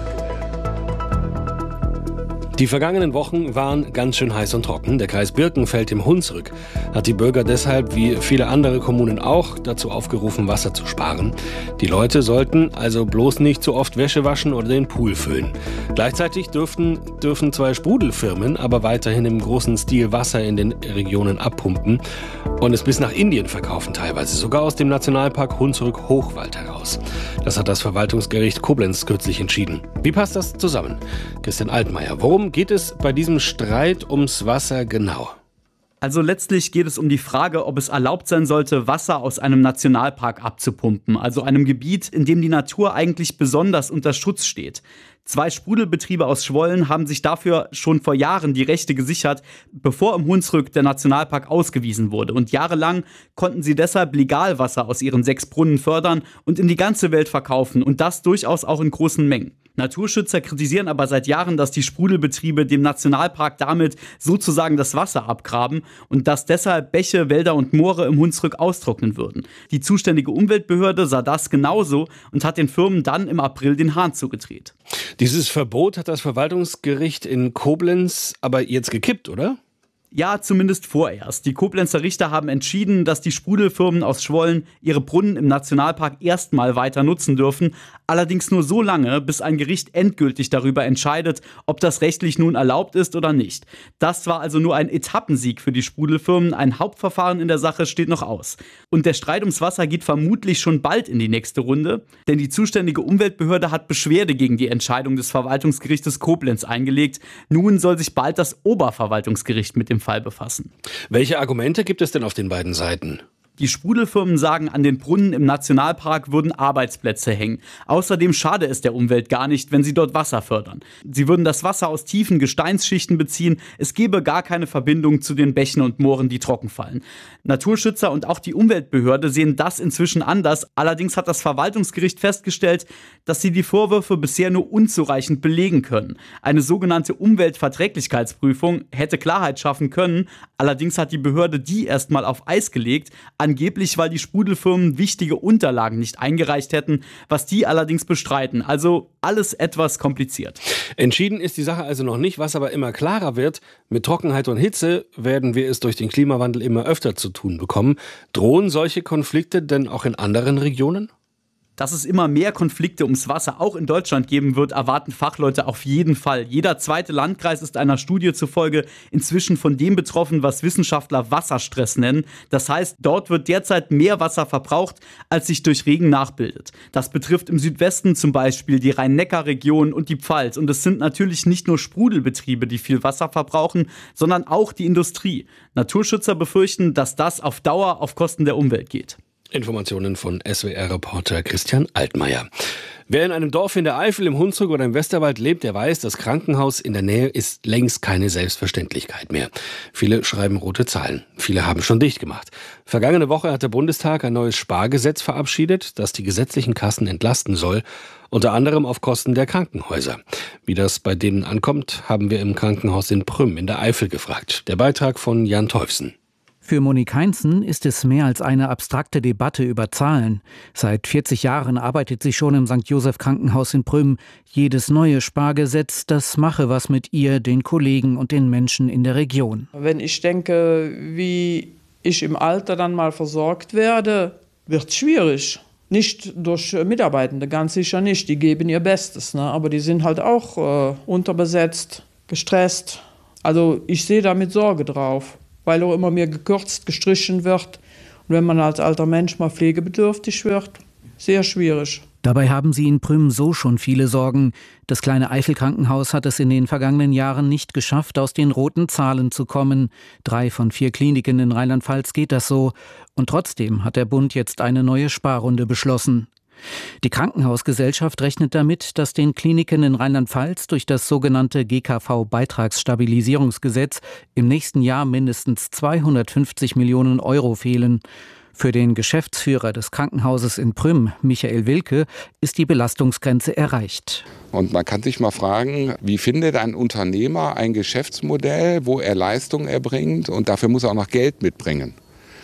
Die vergangenen Wochen waren ganz schön heiß und trocken. Der Kreis Birkenfeld im Hunsrück hat die Bürger deshalb, wie viele andere Kommunen auch, dazu aufgerufen, Wasser zu sparen. Die Leute sollten also bloß nicht zu oft Wäsche waschen oder den Pool füllen. Gleichzeitig dürfen 2 Sprudelfirmen aber weiterhin im großen Stil Wasser in den Regionen abpumpen und es bis nach Indien verkaufen, teilweise sogar aus dem Nationalpark Hunsrück-Hochwald heraus. Das hat das Verwaltungsgericht Koblenz kürzlich entschieden. Wie passt das zusammen? Christian Altmaier, worum geht es bei diesem Streit ums Wasser genau? Also letztlich geht es um die Frage, ob es erlaubt sein sollte, Wasser aus einem Nationalpark abzupumpen, also einem Gebiet, in dem die Natur eigentlich besonders unter Schutz steht. 2 Sprudelbetriebe aus Schwollen haben sich dafür schon vor Jahren die Rechte gesichert, bevor im Hunsrück der Nationalpark ausgewiesen wurde. Und jahrelang konnten sie deshalb legal Wasser aus ihren 6 Brunnen fördern und in die ganze Welt verkaufen und das durchaus auch in großen Mengen. Naturschützer kritisieren aber seit Jahren, dass die Sprudelbetriebe dem Nationalpark damit sozusagen das Wasser abgraben und dass deshalb Bäche, Wälder und Moore im Hunsrück austrocknen würden. Die zuständige Umweltbehörde sah das genauso und hat den Firmen dann im April den Hahn zugedreht. Dieses Verbot hat das Verwaltungsgericht in Koblenz aber jetzt gekippt, oder? Ja, zumindest vorerst. Die Koblenzer Richter haben entschieden, dass die Sprudelfirmen aus Schwollen ihre Brunnen im Nationalpark erstmal weiter nutzen dürfen. Allerdings nur so lange, bis ein Gericht endgültig darüber entscheidet, ob das rechtlich nun erlaubt ist oder nicht. Das war also nur ein Etappensieg für die Sprudelfirmen. Ein Hauptverfahren in der Sache steht noch aus. Und der Streit ums Wasser geht vermutlich schon bald in die nächste Runde. Denn die zuständige Umweltbehörde hat Beschwerde gegen die Entscheidung des Verwaltungsgerichtes Koblenz eingelegt. Nun soll sich bald das Oberverwaltungsgericht mit dem Fall befassen. Welche Argumente gibt es denn auf den beiden Seiten? Die Sprudelfirmen sagen, an den Brunnen im Nationalpark würden Arbeitsplätze hängen. Außerdem schade es der Umwelt gar nicht, wenn sie dort Wasser fördern. Sie würden das Wasser aus tiefen Gesteinsschichten beziehen. Es gäbe gar keine Verbindung zu den Bächen und Mooren, die trocken fallen. Naturschützer und auch die Umweltbehörde sehen das inzwischen anders. Allerdings hat das Verwaltungsgericht festgestellt, dass sie die Vorwürfe bisher nur unzureichend belegen können. Eine sogenannte Umweltverträglichkeitsprüfung hätte Klarheit schaffen können. Allerdings hat die Behörde die erstmal auf Eis gelegt. Angeblich, weil die Sprudelfirmen wichtige Unterlagen nicht eingereicht hätten, was die allerdings bestreiten. Also alles etwas kompliziert. Entschieden ist die Sache also noch nicht, was aber immer klarer wird. Mit Trockenheit und Hitze werden wir es durch den Klimawandel immer öfter zu tun bekommen. Drohen solche Konflikte denn auch in anderen Regionen? Dass es immer mehr Konflikte ums Wasser auch in Deutschland geben wird, erwarten Fachleute auf jeden Fall. Jeder zweite Landkreis ist einer Studie zufolge inzwischen von dem betroffen, was Wissenschaftler Wasserstress nennen. Das heißt, dort wird derzeit mehr Wasser verbraucht, als sich durch Regen nachbildet. Das betrifft im Südwesten zum Beispiel die Rhein-Neckar-Region und die Pfalz. Und es sind natürlich nicht nur Sprudelbetriebe, die viel Wasser verbrauchen, sondern auch die Industrie. Naturschützer befürchten, dass das auf Dauer auf Kosten der Umwelt geht. Informationen von SWR-Reporter Christian Altmaier. Wer in einem Dorf in der Eifel, im Hunsrück oder im Westerwald lebt, der weiß, das Krankenhaus in der Nähe ist längst keine Selbstverständlichkeit mehr. Viele schreiben rote Zahlen. Viele haben schon dicht gemacht. Vergangene Woche hat der Bundestag ein neues Spargesetz verabschiedet, das die gesetzlichen Kassen entlasten soll, unter anderem auf Kosten der Krankenhäuser. Wie das bei denen ankommt, haben wir im Krankenhaus in Prüm in der Eifel gefragt. Der Beitrag von Jan Teufsen. Für Monique Heinzen ist es mehr als eine abstrakte Debatte über Zahlen. Seit 40 Jahren arbeitet sie schon im St. Joseph Krankenhaus in Prüm. Jedes neue Spargesetz, das mache was mit ihr, den Kollegen und den Menschen in der Region. Wenn ich denke, wie ich im Alter dann mal versorgt werde, wird es schwierig. Nicht durch Mitarbeitende, ganz sicher nicht. Die geben ihr Bestes, ne? Aber die sind halt auch unterbesetzt, gestresst. Also ich sehe da mit Sorge drauf, weil auch immer mehr gekürzt, gestrichen wird. Und wenn man als alter Mensch mal pflegebedürftig wird, sehr schwierig. Dabei haben sie in Prüm so schon viele Sorgen. Das kleine Eifel-Krankenhaus hat es in den vergangenen Jahren nicht geschafft, aus den roten Zahlen zu kommen. 3 von 4 Kliniken in Rheinland-Pfalz geht das so. Und trotzdem hat der Bund jetzt eine neue Sparrunde beschlossen. Die Krankenhausgesellschaft rechnet damit, dass den Kliniken in Rheinland-Pfalz durch das sogenannte GKV-Beitragsstabilisierungsgesetz im nächsten Jahr mindestens 250 Millionen Euro fehlen. Für den Geschäftsführer des Krankenhauses in Prüm, Michael Wilke, ist die Belastungsgrenze erreicht. Und man kann sich mal fragen, wie findet ein Unternehmer ein Geschäftsmodell, wo er Leistung erbringt und dafür muss er auch noch Geld mitbringen.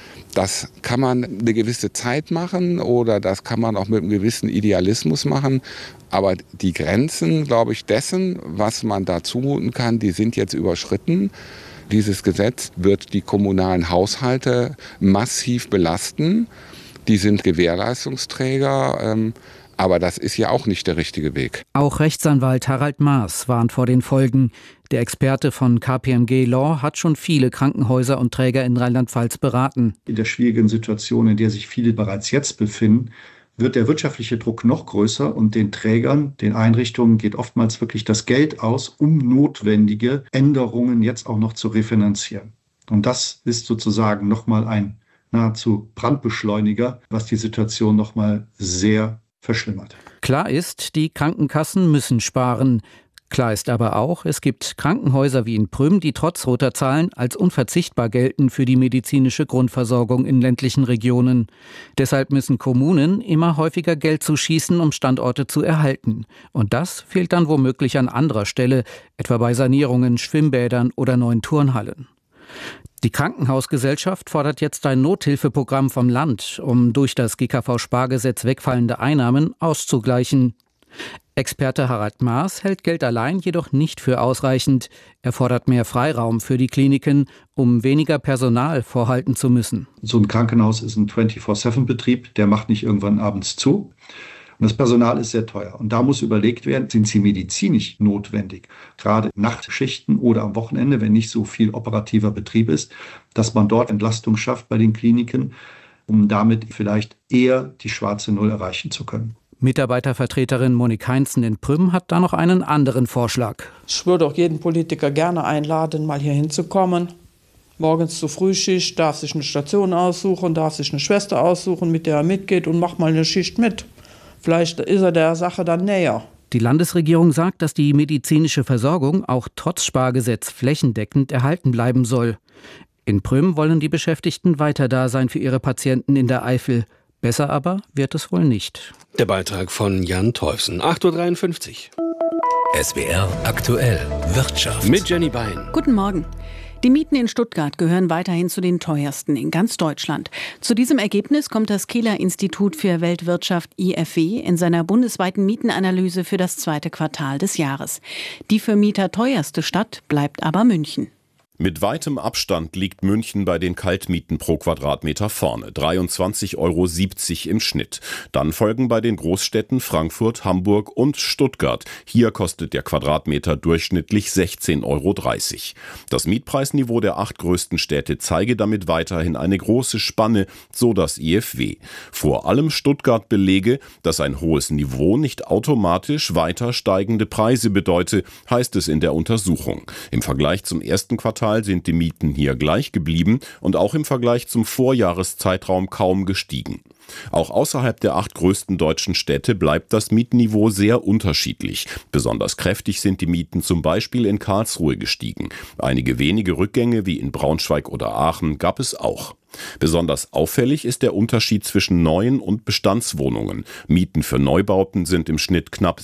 Das kann man eine gewisse Zeit machen oder das kann man auch mit einem gewissen Idealismus machen. Aber die Grenzen, glaube ich, dessen, was man da zumuten kann, die sind jetzt überschritten. Dieses Gesetz wird die kommunalen Haushalte massiv belasten. Die sind Gewährleistungsträger. Aber das ist ja auch nicht der richtige Weg. Auch Rechtsanwalt Harald Maas warnt vor den Folgen. Der Experte von KPMG Law hat schon viele Krankenhäuser und Träger in Rheinland-Pfalz beraten. In der schwierigen Situation, in der sich viele bereits jetzt befinden, wird der wirtschaftliche Druck noch größer und den Trägern, den Einrichtungen geht oftmals wirklich das Geld aus, um notwendige Änderungen jetzt auch noch zu refinanzieren. Und das ist sozusagen nochmal ein nahezu Brandbeschleuniger, was die Situation nochmal sehr verschlimmert. Klar ist, die Krankenkassen müssen sparen. Klar ist aber auch, es gibt Krankenhäuser wie in Prüm, die trotz roter Zahlen als unverzichtbar gelten für die medizinische Grundversorgung in ländlichen Regionen. Deshalb müssen Kommunen immer häufiger Geld zuschießen, um Standorte zu erhalten. Und das fehlt dann womöglich an anderer Stelle, etwa bei Sanierungen, Schwimmbädern oder neuen Turnhallen. Die Krankenhausgesellschaft fordert jetzt ein Nothilfeprogramm vom Land, um durch das GKV-Spargesetz wegfallende Einnahmen auszugleichen. Experte Harald Maas hält Geld allein jedoch nicht für ausreichend. Er fordert mehr Freiraum für die Kliniken, um weniger Personal vorhalten zu müssen. So ein Krankenhaus ist ein 24/7-Betrieb, der macht nicht irgendwann abends zu. Und das Personal ist sehr teuer. Und da muss überlegt werden, sind sie medizinisch notwendig? Gerade Nachtschichten oder am Wochenende, wenn nicht so viel operativer Betrieb ist, dass man dort Entlastung schafft bei den Kliniken, um damit vielleicht eher die schwarze Null erreichen zu können. Mitarbeitervertreterin Monique Heinzen in Prüm hat da noch einen anderen Vorschlag. Ich würde auch jeden Politiker gerne einladen, mal hier hinzukommen. Morgens zur Frühschicht, darf sich eine Station aussuchen, darf sich eine Schwester aussuchen, mit der er mitgeht und macht mal eine Schicht mit. Vielleicht ist er der Sache dann näher. Die Landesregierung sagt, dass die medizinische Versorgung auch trotz Spargesetz flächendeckend erhalten bleiben soll. In Prüm wollen die Beschäftigten weiter da sein für ihre Patienten in der Eifel. Besser aber wird es wohl nicht. Der Beitrag von Jan Teufsen, 8.53 Uhr. SWR aktuell Wirtschaft. Mit Jenny Bein. Guten Morgen. Die Mieten in Stuttgart gehören weiterhin zu den teuersten in ganz Deutschland. Zu diesem Ergebnis kommt das Kieler Institut für Weltwirtschaft IFW in seiner bundesweiten Mietenanalyse für das 2. Quartal des Jahres. Die für Mieter teuerste Stadt bleibt aber München. Mit weitem Abstand liegt München bei den Kaltmieten pro Quadratmeter vorne, 23,70 € im Schnitt. Dann folgen bei den Großstädten Frankfurt, Hamburg und Stuttgart. Hier kostet der Quadratmeter durchschnittlich 16,30 €. Das Mietpreisniveau der 8 größten Städte zeige damit weiterhin eine große Spanne, so das IFW. Vor allem Stuttgart belege, dass ein hohes Niveau nicht automatisch weiter steigende Preise bedeute, heißt es in der Untersuchung. Im Vergleich zum ersten Quartal sind die Mieten hier gleich geblieben und auch im Vergleich zum Vorjahreszeitraum kaum gestiegen. Auch außerhalb der 8 größten deutschen Städte bleibt das Mietniveau sehr unterschiedlich. Besonders kräftig sind die Mieten zum Beispiel in Karlsruhe gestiegen. Einige wenige Rückgänge wie in Braunschweig oder Aachen gab es auch. Besonders auffällig ist der Unterschied zwischen neuen und Bestandswohnungen. Mieten für Neubauten sind im Schnitt knapp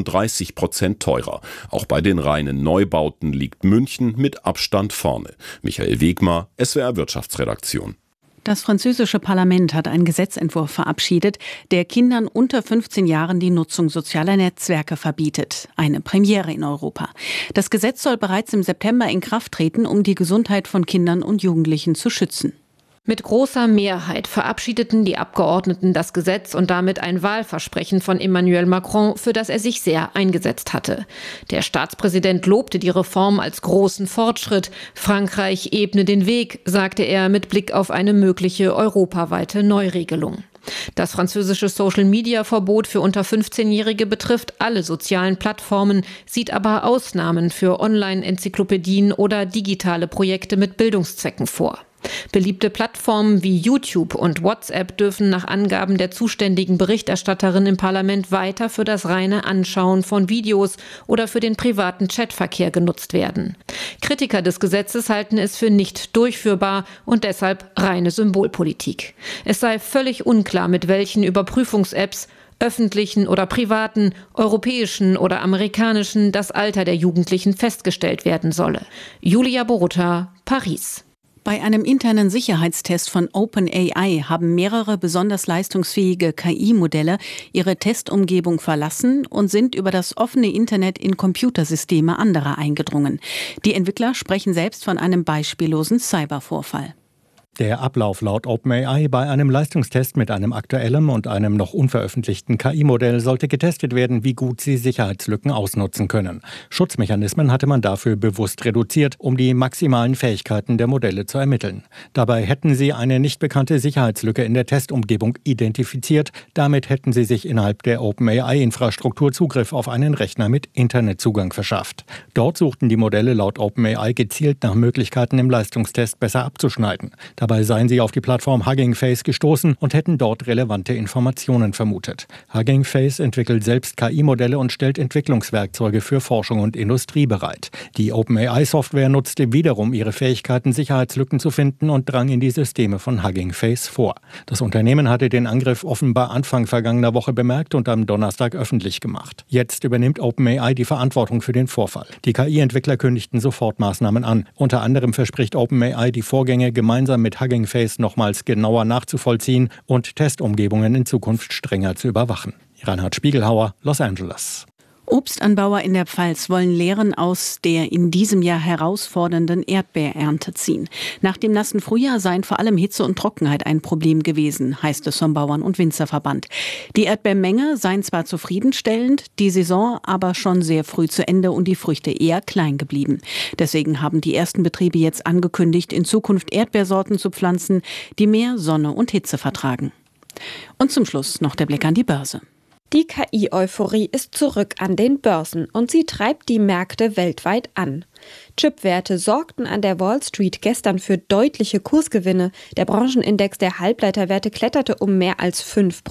37% teurer. Auch bei den reinen Neubauten liegt München mit Abstand vorne. Michael Wegmar, SWR Wirtschaftsredaktion. Das französische Parlament hat einen Gesetzentwurf verabschiedet, der Kindern unter 15 Jahren die Nutzung sozialer Netzwerke verbietet. Eine Premiere in Europa. Das Gesetz soll bereits im September in Kraft treten, um die Gesundheit von Kindern und Jugendlichen zu schützen. Mit großer Mehrheit verabschiedeten die Abgeordneten das Gesetz und damit ein Wahlversprechen von Emmanuel Macron, für das er sich sehr eingesetzt hatte. Der Staatspräsident lobte die Reform als großen Fortschritt. Frankreich ebne den Weg, sagte er mit Blick auf eine mögliche europaweite Neuregelung. Das französische Social-Media-Verbot für unter 15-Jährige betrifft alle sozialen Plattformen, sieht aber Ausnahmen für Online-Enzyklopädien oder digitale Projekte mit Bildungszwecken vor. Beliebte Plattformen wie YouTube und WhatsApp dürfen nach Angaben der zuständigen Berichterstatterin im Parlament weiter für das reine Anschauen von Videos oder für den privaten Chatverkehr genutzt werden. Kritiker des Gesetzes halten es für nicht durchführbar und deshalb reine Symbolpolitik. Es sei völlig unklar, mit welchen Überprüfungs-Apps, öffentlichen oder privaten, europäischen oder amerikanischen, das Alter der Jugendlichen festgestellt werden solle. Julia Borutta, Paris. Bei einem internen Sicherheitstest von OpenAI haben mehrere besonders leistungsfähige KI-Modelle ihre Testumgebung verlassen und sind über das offene Internet in Computersysteme anderer eingedrungen. Die Entwickler sprechen selbst von einem beispiellosen Cybervorfall. Der Ablauf laut OpenAI bei einem Leistungstest mit einem aktuellen und einem noch unveröffentlichten KI-Modell sollte getestet werden, wie gut sie Sicherheitslücken ausnutzen können. Schutzmechanismen hatte man dafür bewusst reduziert, um die maximalen Fähigkeiten der Modelle zu ermitteln. Dabei hätten sie eine nicht bekannte Sicherheitslücke in der Testumgebung identifiziert. Damit hätten sie sich innerhalb der OpenAI-Infrastruktur Zugriff auf einen Rechner mit Internetzugang verschafft. Dort suchten die Modelle laut OpenAI gezielt nach Möglichkeiten, im Leistungstest besser abzuschneiden. Dabei seien sie auf die Plattform Hugging Face gestoßen und hätten dort relevante Informationen vermutet. Hugging Face entwickelt selbst KI-Modelle und stellt Entwicklungswerkzeuge für Forschung und Industrie bereit. Die OpenAI-Software nutzte wiederum ihre Fähigkeiten, Sicherheitslücken zu finden und drang in die Systeme von Hugging Face vor. Das Unternehmen hatte den Angriff offenbar Anfang vergangener Woche bemerkt und am Donnerstag öffentlich gemacht. Jetzt übernimmt OpenAI die Verantwortung für den Vorfall. Die KI-Entwickler kündigten sofort Maßnahmen an. Unter anderem verspricht OpenAI, die Vorgänge gemeinsam mit Hugging Face nochmals genauer nachzuvollziehen und Testumgebungen in Zukunft strenger zu überwachen. Reinhard Spiegelhauer, Los Angeles. Obstanbauer in der Pfalz wollen Lehren aus der in diesem Jahr herausfordernden Erdbeerernte ziehen. Nach dem nassen Frühjahr seien vor allem Hitze und Trockenheit ein Problem gewesen, heißt es vom Bauern- und Winzerverband. Die Erdbeermenge seien zwar zufriedenstellend, die Saison aber schon sehr früh zu Ende und die Früchte eher klein geblieben. Deswegen haben die ersten Betriebe jetzt angekündigt, in Zukunft Erdbeersorten zu pflanzen, die mehr Sonne und Hitze vertragen. Und zum Schluss noch der Blick an die Börse. Die KI-Euphorie ist zurück an den Börsen und sie treibt die Märkte weltweit an. Chipwerte sorgten an der Wall Street gestern für deutliche Kursgewinne. Der Branchenindex der Halbleiterwerte kletterte um mehr als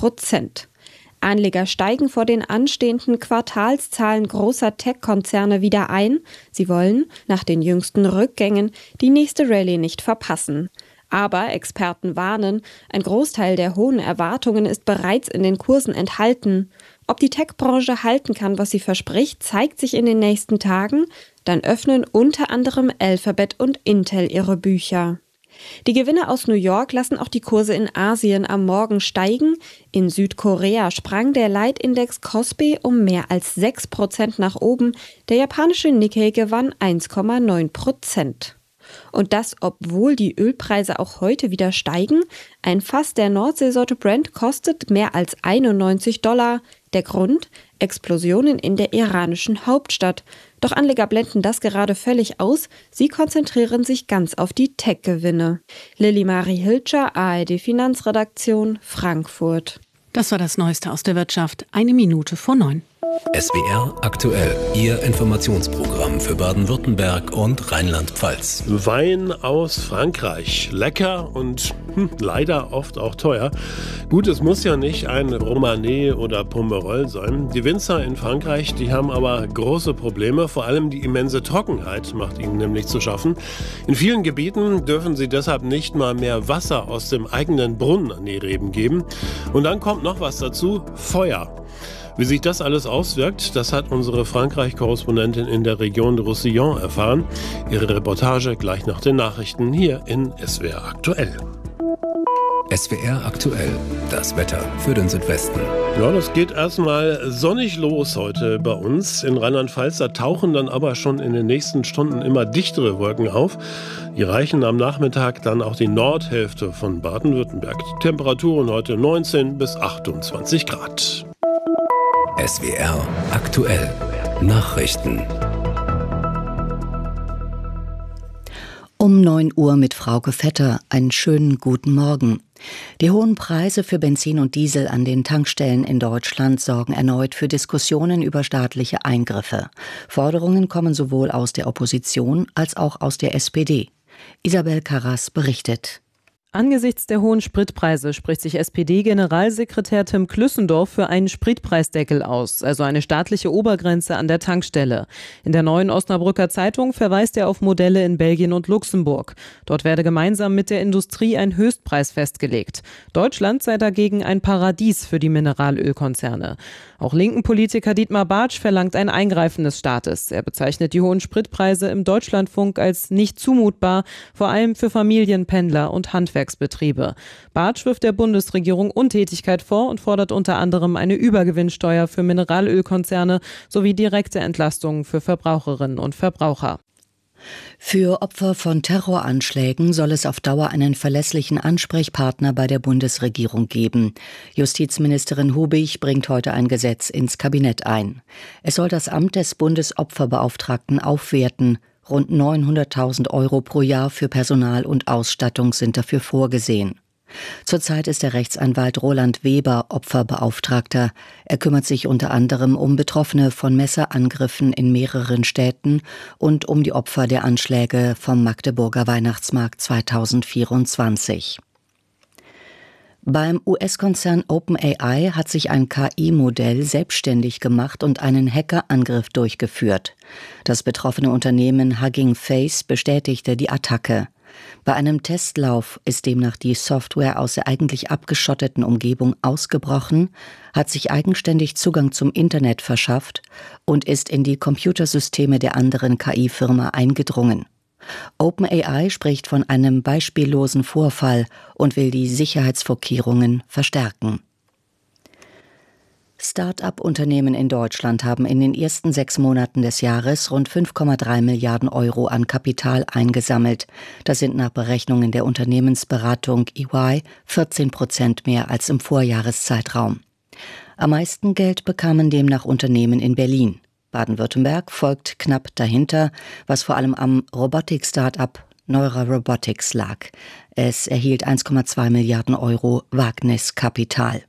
5%. Anleger steigen vor den anstehenden Quartalszahlen großer Tech-Konzerne wieder ein. Sie wollen, nach den jüngsten Rückgängen, die nächste Rallye nicht verpassen. Aber Experten warnen, ein Großteil der hohen Erwartungen ist bereits in den Kursen enthalten. Ob die Tech-Branche halten kann, was sie verspricht, zeigt sich in den nächsten Tagen. Dann öffnen unter anderem Alphabet und Intel ihre Bücher. Die Gewinne aus New York lassen auch die Kurse in Asien am Morgen steigen. In Südkorea sprang der Leitindex Kospi um mehr als 6% nach oben. Der japanische Nikkei gewann 1,9%. Und das, obwohl die Ölpreise auch heute wieder steigen. Ein Fass der Nordseesorte Brent kostet mehr als $91. Der Grund? Explosionen in der iranischen Hauptstadt. Doch Anleger blenden das gerade völlig aus. Sie konzentrieren sich ganz auf die Tech-Gewinne. Lilly-Marie Hilscher, ARD Finanzredaktion, Frankfurt. Das war das Neueste aus der Wirtschaft. 8:01. SWR aktuell, Ihr Informationsprogramm für Baden-Württemberg und Rheinland-Pfalz. Wein aus Frankreich. Lecker und leider oft auch teuer. Gut, es muss ja nicht ein Romanée oder Pomerol sein. Die Winzer in Frankreich, die haben aber große Probleme. Vor allem die immense Trockenheit macht ihnen nämlich zu schaffen. In vielen Gebieten dürfen sie deshalb nicht mal mehr Wasser aus dem eigenen Brunnen an die Reben geben. Und dann kommt noch was dazu: Feuer. Wie sich das alles auswirkt, das hat unsere Frankreich-Korrespondentin in der Region Roussillon erfahren. Ihre Reportage gleich nach den Nachrichten hier in SWR aktuell. SWR aktuell, das Wetter für den Südwesten. Ja, das geht erstmal sonnig los heute bei uns. In Rheinland-Pfalz, da tauchen dann aber schon in den nächsten Stunden immer dichtere Wolken auf. Die reichen am Nachmittag dann auch die Nordhälfte von Baden-Württemberg. Temperaturen heute 19 bis 28 Grad. SWR aktuell, Nachrichten. Um 9 Uhr mit Frauke Vetter. Einen schönen guten Morgen. Die hohen Preise für Benzin und Diesel an den Tankstellen in Deutschland sorgen erneut für Diskussionen über staatliche Eingriffe. Forderungen kommen sowohl aus der Opposition als auch aus der SPD. Isabel Karras berichtet. Angesichts der hohen Spritpreise spricht sich SPD-Generalsekretär Tim Klüssendorf für einen Spritpreisdeckel aus, also eine staatliche Obergrenze an der Tankstelle. In der Neuen Osnabrücker Zeitung verweist er auf Modelle in Belgien und Luxemburg. Dort werde gemeinsam mit der Industrie ein Höchstpreis festgelegt. Deutschland sei dagegen ein Paradies für die Mineralölkonzerne. Auch linken Politiker Dietmar Bartsch verlangt ein Eingreifen des Staates. Er bezeichnet die hohen Spritpreise im Deutschlandfunk als nicht zumutbar, vor allem für Familien, Pendler und Handwerksbetriebe. Bartsch wirft der Bundesregierung Untätigkeit vor und fordert unter anderem eine Übergewinnsteuer für Mineralölkonzerne sowie direkte Entlastungen für Verbraucherinnen und Verbraucher. Für Opfer von Terroranschlägen soll es auf Dauer einen verlässlichen Ansprechpartner bei der Bundesregierung geben. Justizministerin Hubig bringt heute ein Gesetz ins Kabinett ein. Es soll das Amt des Bundesopferbeauftragten aufwerten. Rund 900.000 € pro Jahr für Personal und Ausstattung sind dafür vorgesehen. Zurzeit ist der Rechtsanwalt Roland Weber Opferbeauftragter. Er kümmert sich unter anderem um Betroffene von Messerangriffen in mehreren Städten und um die Opfer der Anschläge vom Magdeburger Weihnachtsmarkt 2024. Beim US-Konzern OpenAI hat sich ein KI-Modell selbstständig gemacht und einen Hackerangriff durchgeführt. Das betroffene Unternehmen Hugging Face bestätigte die Attacke. Bei einem Testlauf ist demnach die Software aus der eigentlich abgeschotteten Umgebung ausgebrochen, hat sich eigenständig Zugang zum Internet verschafft und ist in die Computersysteme der anderen KI-Firma eingedrungen. OpenAI spricht von einem beispiellosen Vorfall und will die Sicherheitsvorkehrungen verstärken. Start-up-Unternehmen in Deutschland haben in den ersten 6 Monaten des Jahres rund 5,3 Milliarden € an Kapital eingesammelt. Das sind nach Berechnungen der Unternehmensberatung EY 14% mehr als im Vorjahreszeitraum. Am meisten Geld bekamen demnach Unternehmen in Berlin. Baden-Württemberg folgt knapp dahinter, was vor allem am Robotik-Start-up Neura Robotics lag. Es erhielt 1,2 Milliarden € Wagniskapital.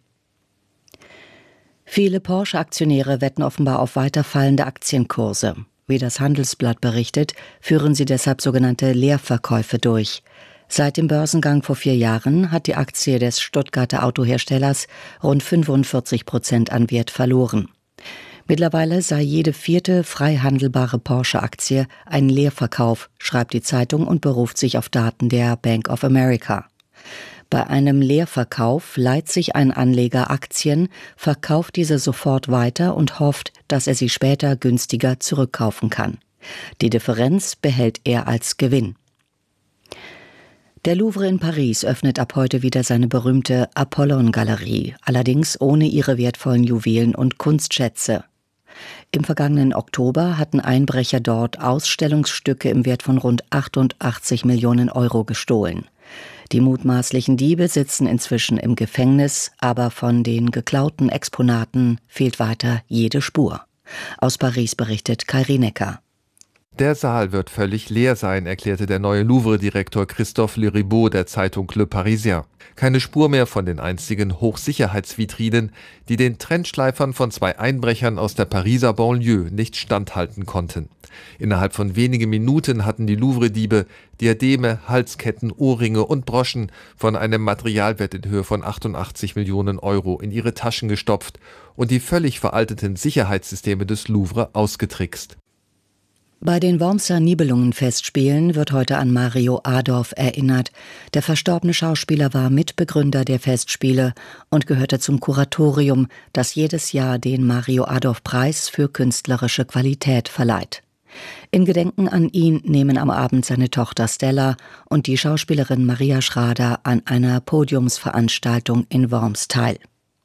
Viele Porsche-Aktionäre wetten offenbar auf weiter fallende Aktienkurse. Wie das Handelsblatt berichtet, führen sie deshalb sogenannte Leerverkäufe durch. Seit dem Börsengang vor 4 Jahren hat die Aktie des Stuttgarter Autoherstellers rund 45% an Wert verloren. Mittlerweile sei jede 4. frei handelbare Porsche-Aktie ein Leerverkauf, schreibt die Zeitung und beruft sich auf Daten der Bank of America. Bei einem Leerverkauf leiht sich ein Anleger Aktien, verkauft diese sofort weiter und hofft, dass er sie später günstiger zurückkaufen kann. Die Differenz behält er als Gewinn. Der Louvre in Paris öffnet ab heute wieder seine berühmte Apollon-Galerie, allerdings ohne ihre wertvollen Juwelen und Kunstschätze. Im vergangenen Oktober hatten Einbrecher dort Ausstellungsstücke im Wert von rund 88 Millionen Euro gestohlen. Die mutmaßlichen Diebe sitzen inzwischen im Gefängnis, aber von den geklauten Exponaten fehlt weiter jede Spur. Aus Paris berichtet Kairi Necker. Der Saal wird völlig leer sein, erklärte der neue Louvre-Direktor Christophe Le Ribaud der Zeitung Le Parisien. Keine Spur mehr von den einstigen Hochsicherheitsvitrinen, die den Trendschleifern von 2 Einbrechern aus der Pariser Banlieue nicht standhalten konnten. Innerhalb von wenigen Minuten hatten die Louvre-Diebe Diademe, Halsketten, Ohrringe und Broschen von einem Materialwert in Höhe von 88 Millionen Euro in ihre Taschen gestopft und die völlig veralteten Sicherheitssysteme des Louvre ausgetrickst. Bei den Wormser Nibelungenfestspielen wird heute an Mario Adorf erinnert. Der verstorbene Schauspieler war Mitbegründer der Festspiele und gehörte zum Kuratorium, das jedes Jahr den Mario Adorf-Preis für künstlerische Qualität verleiht. In Gedenken an ihn nehmen am Abend seine Tochter Stella und die Schauspielerin Maria Schrader an einer Podiumsveranstaltung in Worms teil.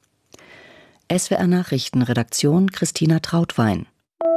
SWR Nachrichtenredaktion Christina Trautwein.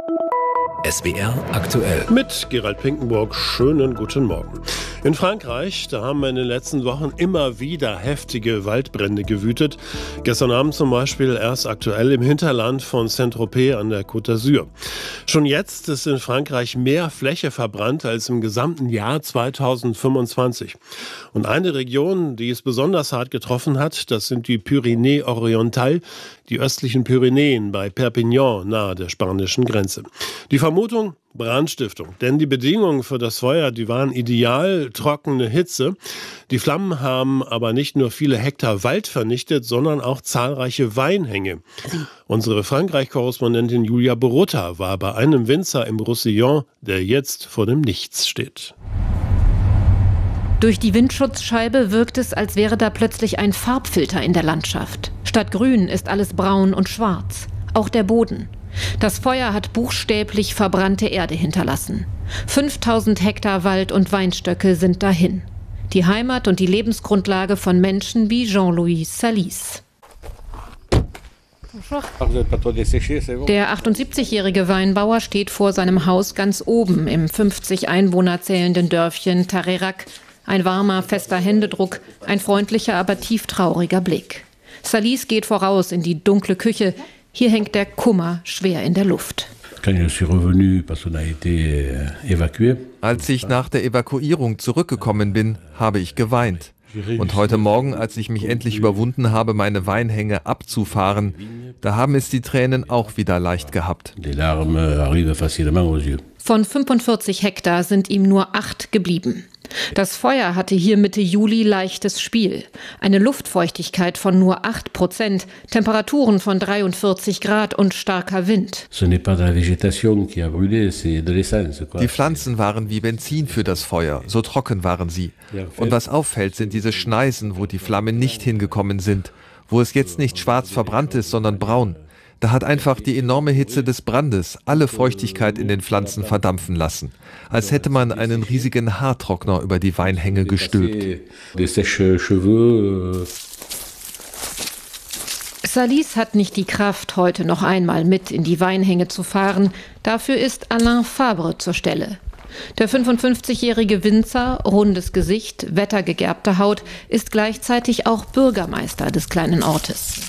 SWR aktuell. Mit Gerald Pinkenburg, schönen guten Morgen. In Frankreich, da haben wir in den letzten Wochen immer wieder heftige Waldbrände gewütet. Gestern Abend zum Beispiel erst aktuell im Hinterland von Saint-Tropez an der Côte d'Azur. Schon jetzt ist in Frankreich mehr Fläche verbrannt als im gesamten Jahr 2025. Und eine Region, die es besonders hart getroffen hat, das sind die Pyrénées-Orientales, die östlichen Pyrenäen bei Perpignan nahe der spanischen Grenze. Die Vermutung? Brandstiftung. Denn die Bedingungen für das Feuer, die waren ideal, trockene Hitze. Die Flammen haben aber nicht nur viele Hektar Wald vernichtet, sondern auch zahlreiche Weinhänge. Unsere Frankreich-Korrespondentin Julia Borutta war bei einem Winzer im Roussillon, der jetzt vor dem Nichts steht. Durch die Windschutzscheibe wirkt es, als wäre da plötzlich ein Farbfilter in der Landschaft. Statt grün ist alles braun und schwarz. Auch der Boden. Das Feuer hat buchstäblich verbrannte Erde hinterlassen. 5000 Hektar Wald und Weinstöcke sind dahin. Die Heimat und die Lebensgrundlage von Menschen wie Jean-Louis Salis. Der 78-jährige Weinbauer steht vor seinem Haus ganz oben im 50 Einwohner zählenden Dörfchen Tarerac. Ein warmer, fester Händedruck, ein freundlicher, aber tieftrauriger Blick. Salis geht voraus in die dunkle Küche. Hier hängt der Kummer schwer in der Luft. Als ich nach der Evakuierung zurückgekommen bin, habe ich geweint. Und heute Morgen, als ich mich endlich überwunden habe, meine Weinhänge abzufahren, da haben es die Tränen auch wieder leicht gehabt. Von 45 Hektar sind ihm nur 8 geblieben. Das Feuer hatte hier Mitte Juli leichtes Spiel. Eine Luftfeuchtigkeit von nur 8%, Temperaturen von 43 Grad und starker Wind. Die Pflanzen waren wie Benzin für das Feuer, so trocken waren sie. Und was auffällt, sind diese Schneisen, wo die Flammen nicht hingekommen sind, wo es jetzt nicht schwarz verbrannt ist, sondern braun. Da hat einfach die enorme Hitze des Brandes alle Feuchtigkeit in den Pflanzen verdampfen lassen. Als hätte man einen riesigen Haartrockner über die Weinhänge gestülpt. Salis hat nicht die Kraft, heute noch einmal mit in die Weinhänge zu fahren. Dafür ist Alain Fabre zur Stelle. Der 55-jährige Winzer, rundes Gesicht, wettergegerbte Haut, ist gleichzeitig auch Bürgermeister des kleinen Ortes.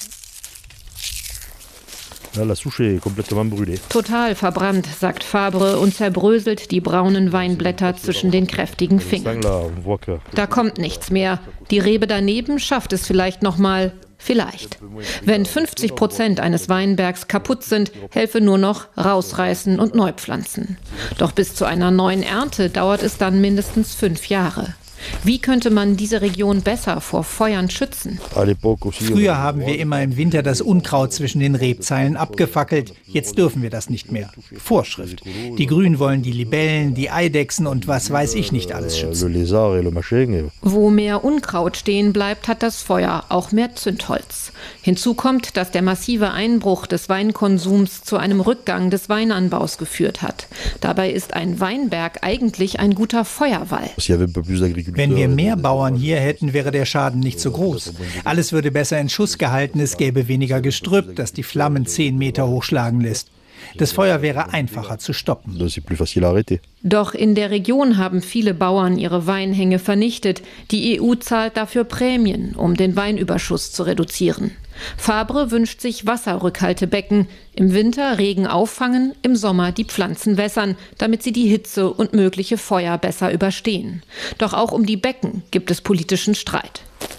Total verbrannt, sagt Fabre und zerbröselt die braunen Weinblätter zwischen den kräftigen Fingern. Da kommt nichts mehr. Die Rebe daneben schafft es vielleicht noch mal. Vielleicht. Wenn 50% eines Weinbergs kaputt sind, helfe nur noch rausreißen und neu pflanzen. Doch bis zu einer neuen Ernte dauert es dann mindestens 5 Jahre. Wie könnte man diese Region besser vor Feuern schützen? Früher haben wir immer im Winter das Unkraut zwischen den Rebzeilen abgefackelt. Jetzt dürfen wir das nicht mehr. Vorschrift. Die Grünen wollen die Libellen, die Eidechsen und was weiß ich nicht alles schützen. Wo mehr Unkraut stehen bleibt, hat das Feuer auch mehr Zündholz. Hinzu kommt, dass der massive Einbruch des Weinkonsums zu einem Rückgang des Weinanbaus geführt hat. Dabei ist ein Weinberg eigentlich ein guter Feuerwall. Wenn wir mehr Bauern hier hätten, wäre der Schaden nicht so groß. Alles würde besser in Schuss gehalten, es gäbe weniger Gestrüpp, das die Flammen 10 Meter hochschlagen lässt. Das Feuer wäre einfacher zu stoppen. Doch in der Region haben viele Bauern ihre Weinhänge vernichtet. Die EU zahlt dafür Prämien, um den Weinüberschuss zu reduzieren. Fabre wünscht sich Wasserrückhaltebecken. Im Winter Regen auffangen, im Sommer die Pflanzen wässern, damit sie die Hitze und mögliche Feuer besser überstehen. Doch auch um die Becken gibt es politischen Streit.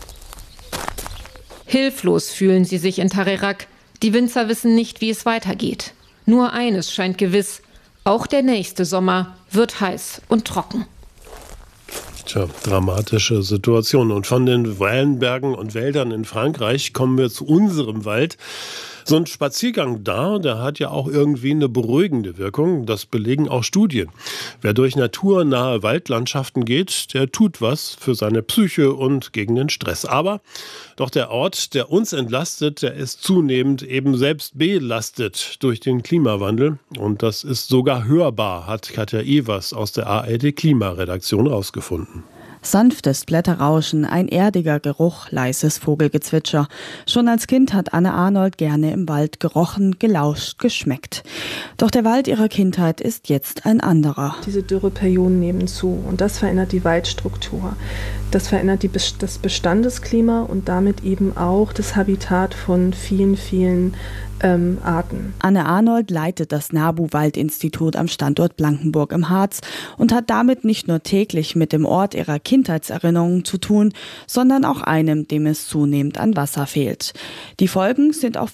Hilflos fühlen sie sich in Tarerac. Die Winzer wissen nicht, wie es weitergeht. Nur eines scheint gewiss: Auch der nächste Sommer wird heiß und trocken. Tja, dramatische Situation. Und von den Weinbergen und Wäldern in Frankreich kommen wir zu unserem Wald. So ein Spaziergang da, der hat ja auch irgendwie eine beruhigende Wirkung. Das belegen auch Studien. Wer durch naturnahe Waldlandschaften geht, der tut was für seine Psyche und gegen den Stress. Aber doch der Ort, der uns entlastet, der ist zunehmend eben selbst belastet durch den Klimawandel. Und das ist sogar hörbar, hat Katja Evers aus der ARD-Klimaredaktion rausgefunden. Sanftes Blätterrauschen, ein erdiger Geruch, leises Vogelgezwitscher. Schon als Kind hat Anne Arnold gerne im Wald gerochen, gelauscht, geschmeckt. Doch der Wald ihrer Kindheit ist jetzt ein anderer. Diese Dürreperioden nehmen zu und das verändert die Waldstruktur. Das verändert das Bestandesklima und damit eben auch das Habitat von vielen, vielen Arten. Anne Arnold leitet das NABU-Waldinstitut am Standort Blankenburg im Harz und hat damit nicht nur täglich mit dem Ort ihrer Kindheitserinnerungen zu tun, sondern auch einem, dem es zunehmend an Wasser fehlt. Die Folgen sind auf